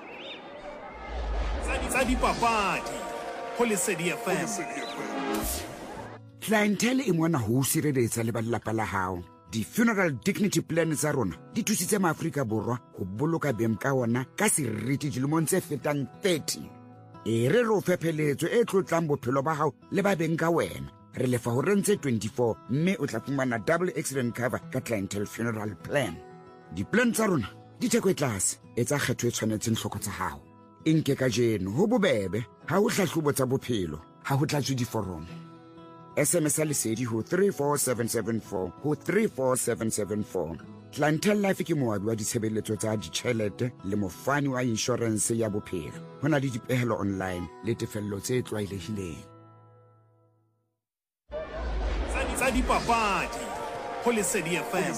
tsa dipapadi ho Lesedi F M. Clientele e mona ho sireletsa le ba lelapa la hao. Di-funeral dignity plan tsa rona di thusitse maAfrika Borwa ho boloka beng ka ona ka seriti dilemong tse fetang thirty. E re re o fepheletso e tlotlang bophelo ba hao le ba beng ka wena. Re lefa ho rentse twenty-four mme o tla fumana double accident cover ka clientele funeral plan. Di-plan tsa rona di theko e tlase e tsa kgetho e tshwanetseng hloko tsa hao. Inke ka jeno ho bobebe ha ho hlahlobo tsa bophelo ha ho tlatswe diforomo. S M S Lesedi ho three four seven seven four ho three four seven seven four. Clientele Life ke moabi wa ditshebeletso tsa ditjhelete le mofani wa insurance ya bophelo. Ho na le dipehelo online le tefello tse tlwaelehileng. Tsa dipapadi ho Lesedi F M.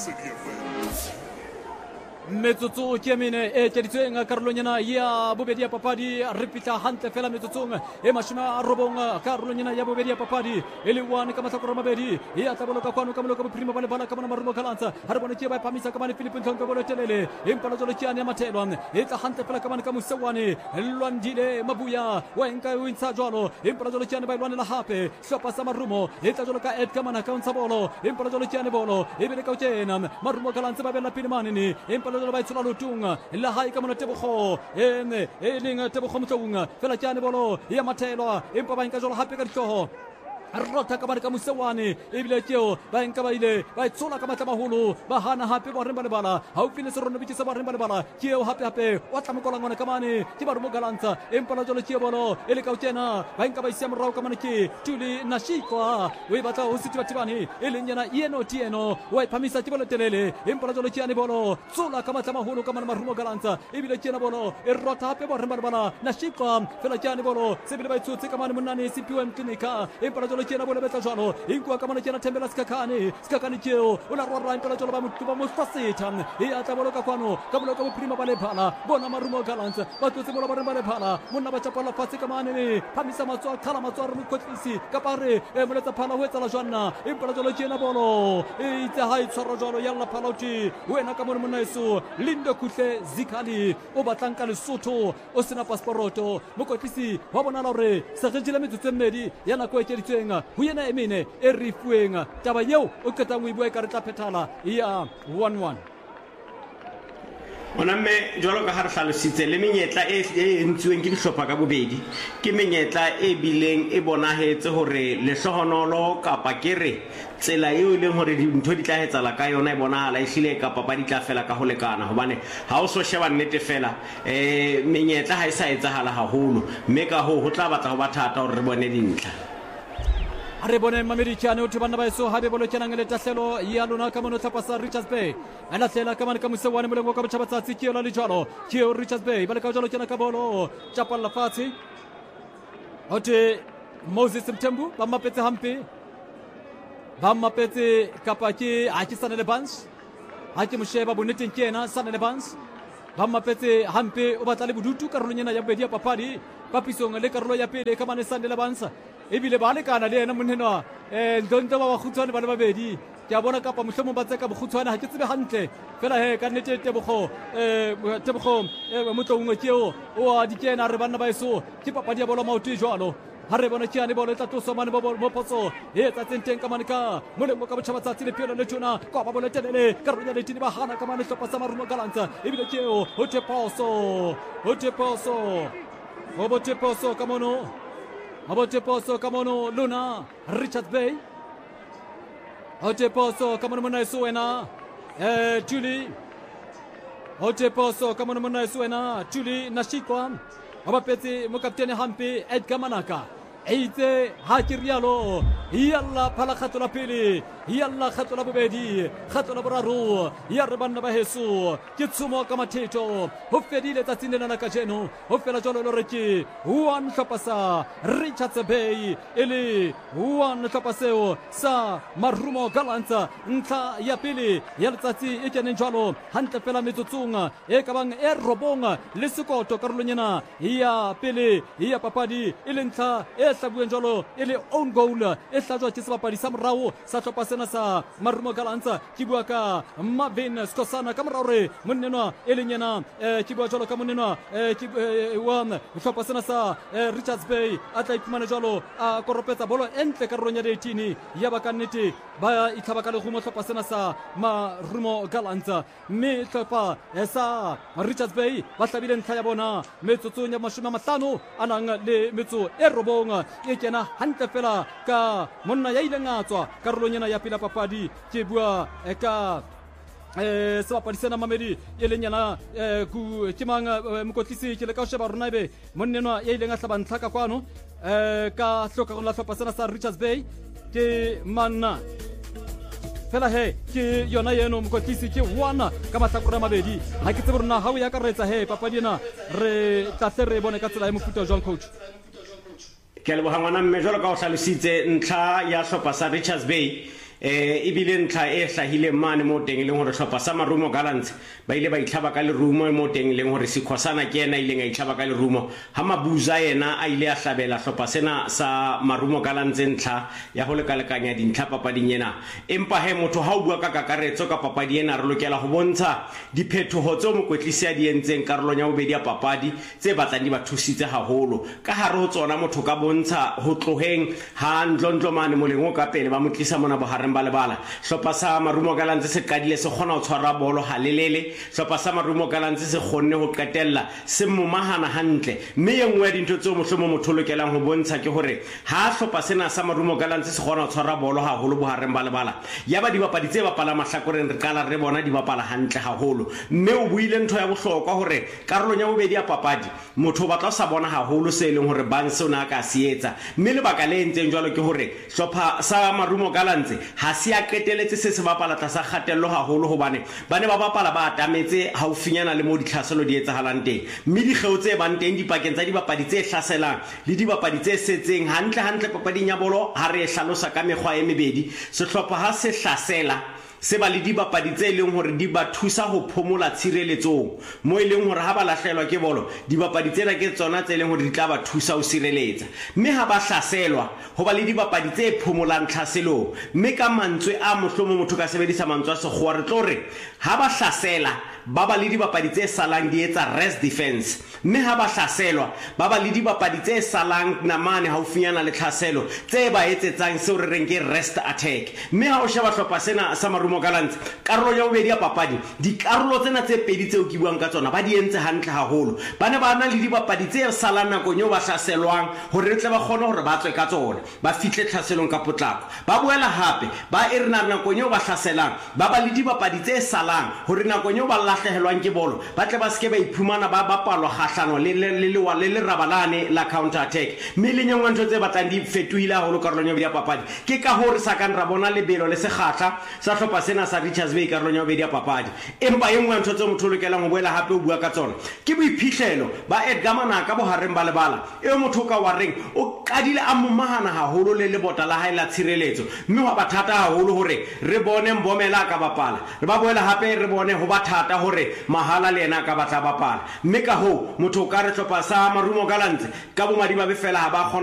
metsotso ke mene e tleditsweng karolonyana ya bobedi ya papadi re pitla hantle fela metsotsong e mashome a robong karolonyana ya bobedi ya papadi e le one ka mahlakore a mabedi e a tla boloka kwano ka moloka bophirima ba le bala ka mona Marumo Galanza ha re bone ke ba phamisa ka mane Philippe Ntlonto bolo telele empa la jolo kiane ya mathelo e tla hantle fela ka mane ka Musewane Lwandile Mabuya wa enka o intsha jwalo empa la jolo kiane ba ilwanela hape hlopa sa Marumo e tla jolo ka Edgar Manaka o ntsha bolo empa la jolo kiane bolo e bile ka utena Marumo Galanza ba bela pele manene empa la jolo ba itsula lotunga la hae ka mona Tebogo ene e leng Tebogo motlonga fela kiane bolo ya mathelo empa ba enka jolo hape ka ditloho rotha ka mane ka Musewane e bile keo ba enka ba ile ba itsola ka matla maholo ba hana hape ba remba le bala ha o fine se rona bitse ba remba le bala keo hape hape wa tla mokola ngwana ka mane ke Marumo Galanza empa la jolo keo bolo e le ka utena ba enka ba isia morao ka mane ke Tuli Nashikwa we batla ho sitwa tibani e leng yana yeno tieno wa phamisa tibolo telele empa la jolo kiane bolo tsola ka matla maholo ka mane Marumo Galanza e bile kena bolo e rotha hape ba remba le bala Nashikwa fela kiane bolo se bile ba itsotse ka mane monane C P M clinica empa la jolo tjena bone betla jalo inkwa ka mona tjena Thembela Skakane Skakane tjeo o la rora impela jolo ba motho ba mo faseta e a tla boloka kwano ka boloka bophirima ba lephala bona Marumo Gallants ba tlotse bola ba re ba lephala monna ba tshapala fatse ka mane phamisa matswa khala matswa re mokotlisi ka pare e moletsa phala ho etsa la jwana impela jolo tjena bolo e itse ha itshwara jolo ya la phalauti wena ka mona mona eso Lindo Kuhle Zikhali o batlang ka Lesotho o sena passporoto mokotlisi wa bona la hore se re jile metsotso mmedi ya nako e tseditsweng ho yena e mene e rifueng taba yeo o qetang o e bua ka re tla phethala ya one one ona mme jwalo ka ha re hlalositse le menyetla e entsweng ke dihlopha ka bobedi ke menyetla e bileng e bonahetse hore lehlohonolo kapa kere tsela eo leng hore dintho di tla etsala ka yona e bonahala e hlile ka papa di tla fela ka ho lekana hobane ha o so sheba nnete fela eh menyetla ha e sa etsahala haholo mme ka ho ho tla batla ho ba thata hore re bone dintlha re bone Mamelodiane o thibana ba eso ha be bolo tjena ngele tahlelo ya lona ka mono tlhapasa Richards Bay ala hlela ka mane ka mosewane molengo ka botjhabatsatsi ke yola le jalo ke o Richards Bay ba le ka jalo tjena ka bolo chapalla fatsi hote Moses Mthembu ba mapetse hampe ba mapetse kapa ke a ke sanele bans ha ke mosheba bonneteng ke ena sanele bans ba mapetse hampe o batla le bodutu karolong ena ya bobedi ya papadi papisong le karolo ya pele ka mane sanele bans ebile ba le kana le ena monenwa eh ndonto ba bagutshwane ba le babedi ke a bona kapa mohlomong ba tseka bogutshwane ha ke tsebe hantle fela he ka nnete Tebogo eh Tebogo motlongwe ke o o a dikena re bana ba eso ke papadi ya bola maoto jwalo ha re bona tjane bola tla tlosa mane bo mo potso e tsa tsenteng ka mane ka molengo ka botjhabatsatsi le pelo le tjona ka ba bola telele ka runya le tini ba hana ka mane hlopha sa Marumo Gallants ebile ke o ho Teposo ho Teposo ho bo Teposo ka mono Abote Poso kamono Luna Richards Bay Abote Poso kamono mona suena eh Julie Abote Poso kamono mona suena Julie Nashikwa abapetse mo kaptene hampe Edgar Manaka eite ha ke rialo yalla phala khato la pele yalla khato la bobedi khato la boraro ya re banna ba heso ke tsumo ka mathetho ho fedile tsa tsinela ka jeno ho fela jolo lo reke one hlopasa Richards Bay ele one hlopaseo sa Marumo Gallants ntla ya pele ya letsatsi e keneng jalo hantle fela metsotsong e ka bang e robonga le sekoto karolonyana ya pele ya papadi ile ntla e hlabueng jalo ele own goal e hlajwa ke sebapadi sa morao sa hlopha sena sa Marumo Gallants ke bua ka Marvin Skosana ka morao re monnenwa e leng yena ke bua jalo ka monnenwa ke one hlopha sena sa Richards Bay a tla iphumana jalo a koropetsa bolo entle ka ronya le eighteen ya ba ka nnete ba itlhaba ka le go mo hlopha sena sa Marumo Gallants mme hlopha sa Richards Bay ba hlabile ntlha ya bona metsotsong ya mashome a mahlano a nang le metso e robong e kena hantle fela ka monna ya ileng a tswa karolong ena ya pela papadi ke bua ka eh sebapadi sena Mamedi e leng yana ku ke mang mokotlisi ke le ka sheba rona be monnenwa ya ileng a hlaba ntlha ka kwano eh ka hloka go la hlopha sena sa Richards Bay ke manna fela he ke yona yeno mokotlisi ke one ka mahlakore a mabedi ha ke tsebe rona ha o ya ka retsa he papadi ena re tla re bone ka tsela ya mofuta jwang coach ke le bohangwana mme jwalo ka o hlalositse ntlha ya hlopha sa Richards Bay eh ibile ntlha e hlahile mane mo teng le hore hlopha sa Marumo Gallants ba ile ba itlhaba ka le rumo mo teng le hore Sikhosana ke ena ile nga itlhaba ka le rumo ha Mabuza yena a ile a hlabela hlopha sena sa Marumo Gallants ntlha ya ho lekalekanya dintlha papading ena empa he motho ha o bua ka kakaretso ka papadi ena re lokela ho bontsha diphethoho tse mo kwetlisi a di entseng karolong ya bobedi ya papadi tse batlang di ba thusitse haholo ka hare ho tsona motho ka bontsha ho tloheng ha ndlondlo mane molengo ka pele ba motlisa mona bohareng ba lebala hlopha sa Marumo Gallants se qadile se kgona ho tshwara bolo halelele hlopha sa Marumo Gallants se kgonne ho qetella se momahana hantle mme ye nngwe ya dintho tseo mohlomo motho lokelang ho bontsha ke hore ha hlopha sena sa Marumo Gallants se kgona ho tshwara bolo haholo bohareng ba lebala ya ba di bapadi tse bapala mahlakoreng re kala re bona di bapala hantle haholo mme o buile ntho ya bohlokwa hore karolong ya bobedi ya papadi motho ba tla sa bona haholo se leng hore bang se ona ka sietsa mme le baka le entseng jwalo ke hore hlopha sa Marumo Gallants ha se a qeteletse se se bapala tlasa kgatello haholo hobane ba ne ba bapala ba atametse haufinyana le mo ditlhaselo di etsahalang teng mme dikgeo tse bang teng dipakeng tsa dibapadi tse hlaselang le dibapadi tse setseng hantle hantle papading ya bolo ha re e hlalosa ka mekgwa e mebedi sehlopha ha se hlasela se ba le dibapadi tse leng hore di ba thusa ho phomola tshireletsong mo e leng hore ha ba lahlelwa ke bolo dibapadi tsena ke tsona tse leng hore di tla ba thusa ho sireletsa mme ha ba hlaselwa ho ba le dibapadi tse phomolang tlhaselong mme ka mantswe a mohlomo motho ka sebedisa mantswe a sekgowa re tlo re ha ba hlasela ba ba le dibapadi tse salang di etsa rest defense mme ha ba hlaselwa ba ba le dibapadi tse salang namane haufinyana le tlhaselo tse ba etsetsang seo re reng ke rest attack mme ha o sheba hlopha sena sa Marumo Gallants karolo ya bobedi ya papadi dikarolo tsena tse pedi tseo ke buang ka tsona ba di entse hantle haholo ba ne ba na le dibapadi tse salang nakong eo ba hlaselwang hore re tle ba kgone hore ba tswe ka tsona ba fihle tlhaselong ka potlako ba boela hape ba e re na nakong eo ba hlaselang ba ba le dibapadi tse salang hore nakong eo ba lahlehelwang ke bolo ba tle ba ske ba iphumana ba bapalwa kgahlano le le le le le rabalane la counter attack mme le nyengwa ntho tse batlang di fetohile haholo karolong ya papadi ke ka hore sa kan ra bona lebelo le sekgatla sa hlopha sena sa Richards Bay karolong ya bobedi ya papadi empa engwe ntho tse motho lokelang ho boela hape o bua ka tsona ke boiphihlelo ba Edgar Manaka bo hareng ba lebala e motho ka wareng o qadile a momahana haholo le lebota la hae la tshireletso mme wa bathata haholo hore re bone Mbomela ka bapala re ba boela hape re bone ho bathata hore Mahala le yena ka batla bapala mme ka ho motho ka re hlopha sa Marumo Gallants ka bomadiba be fela ha ba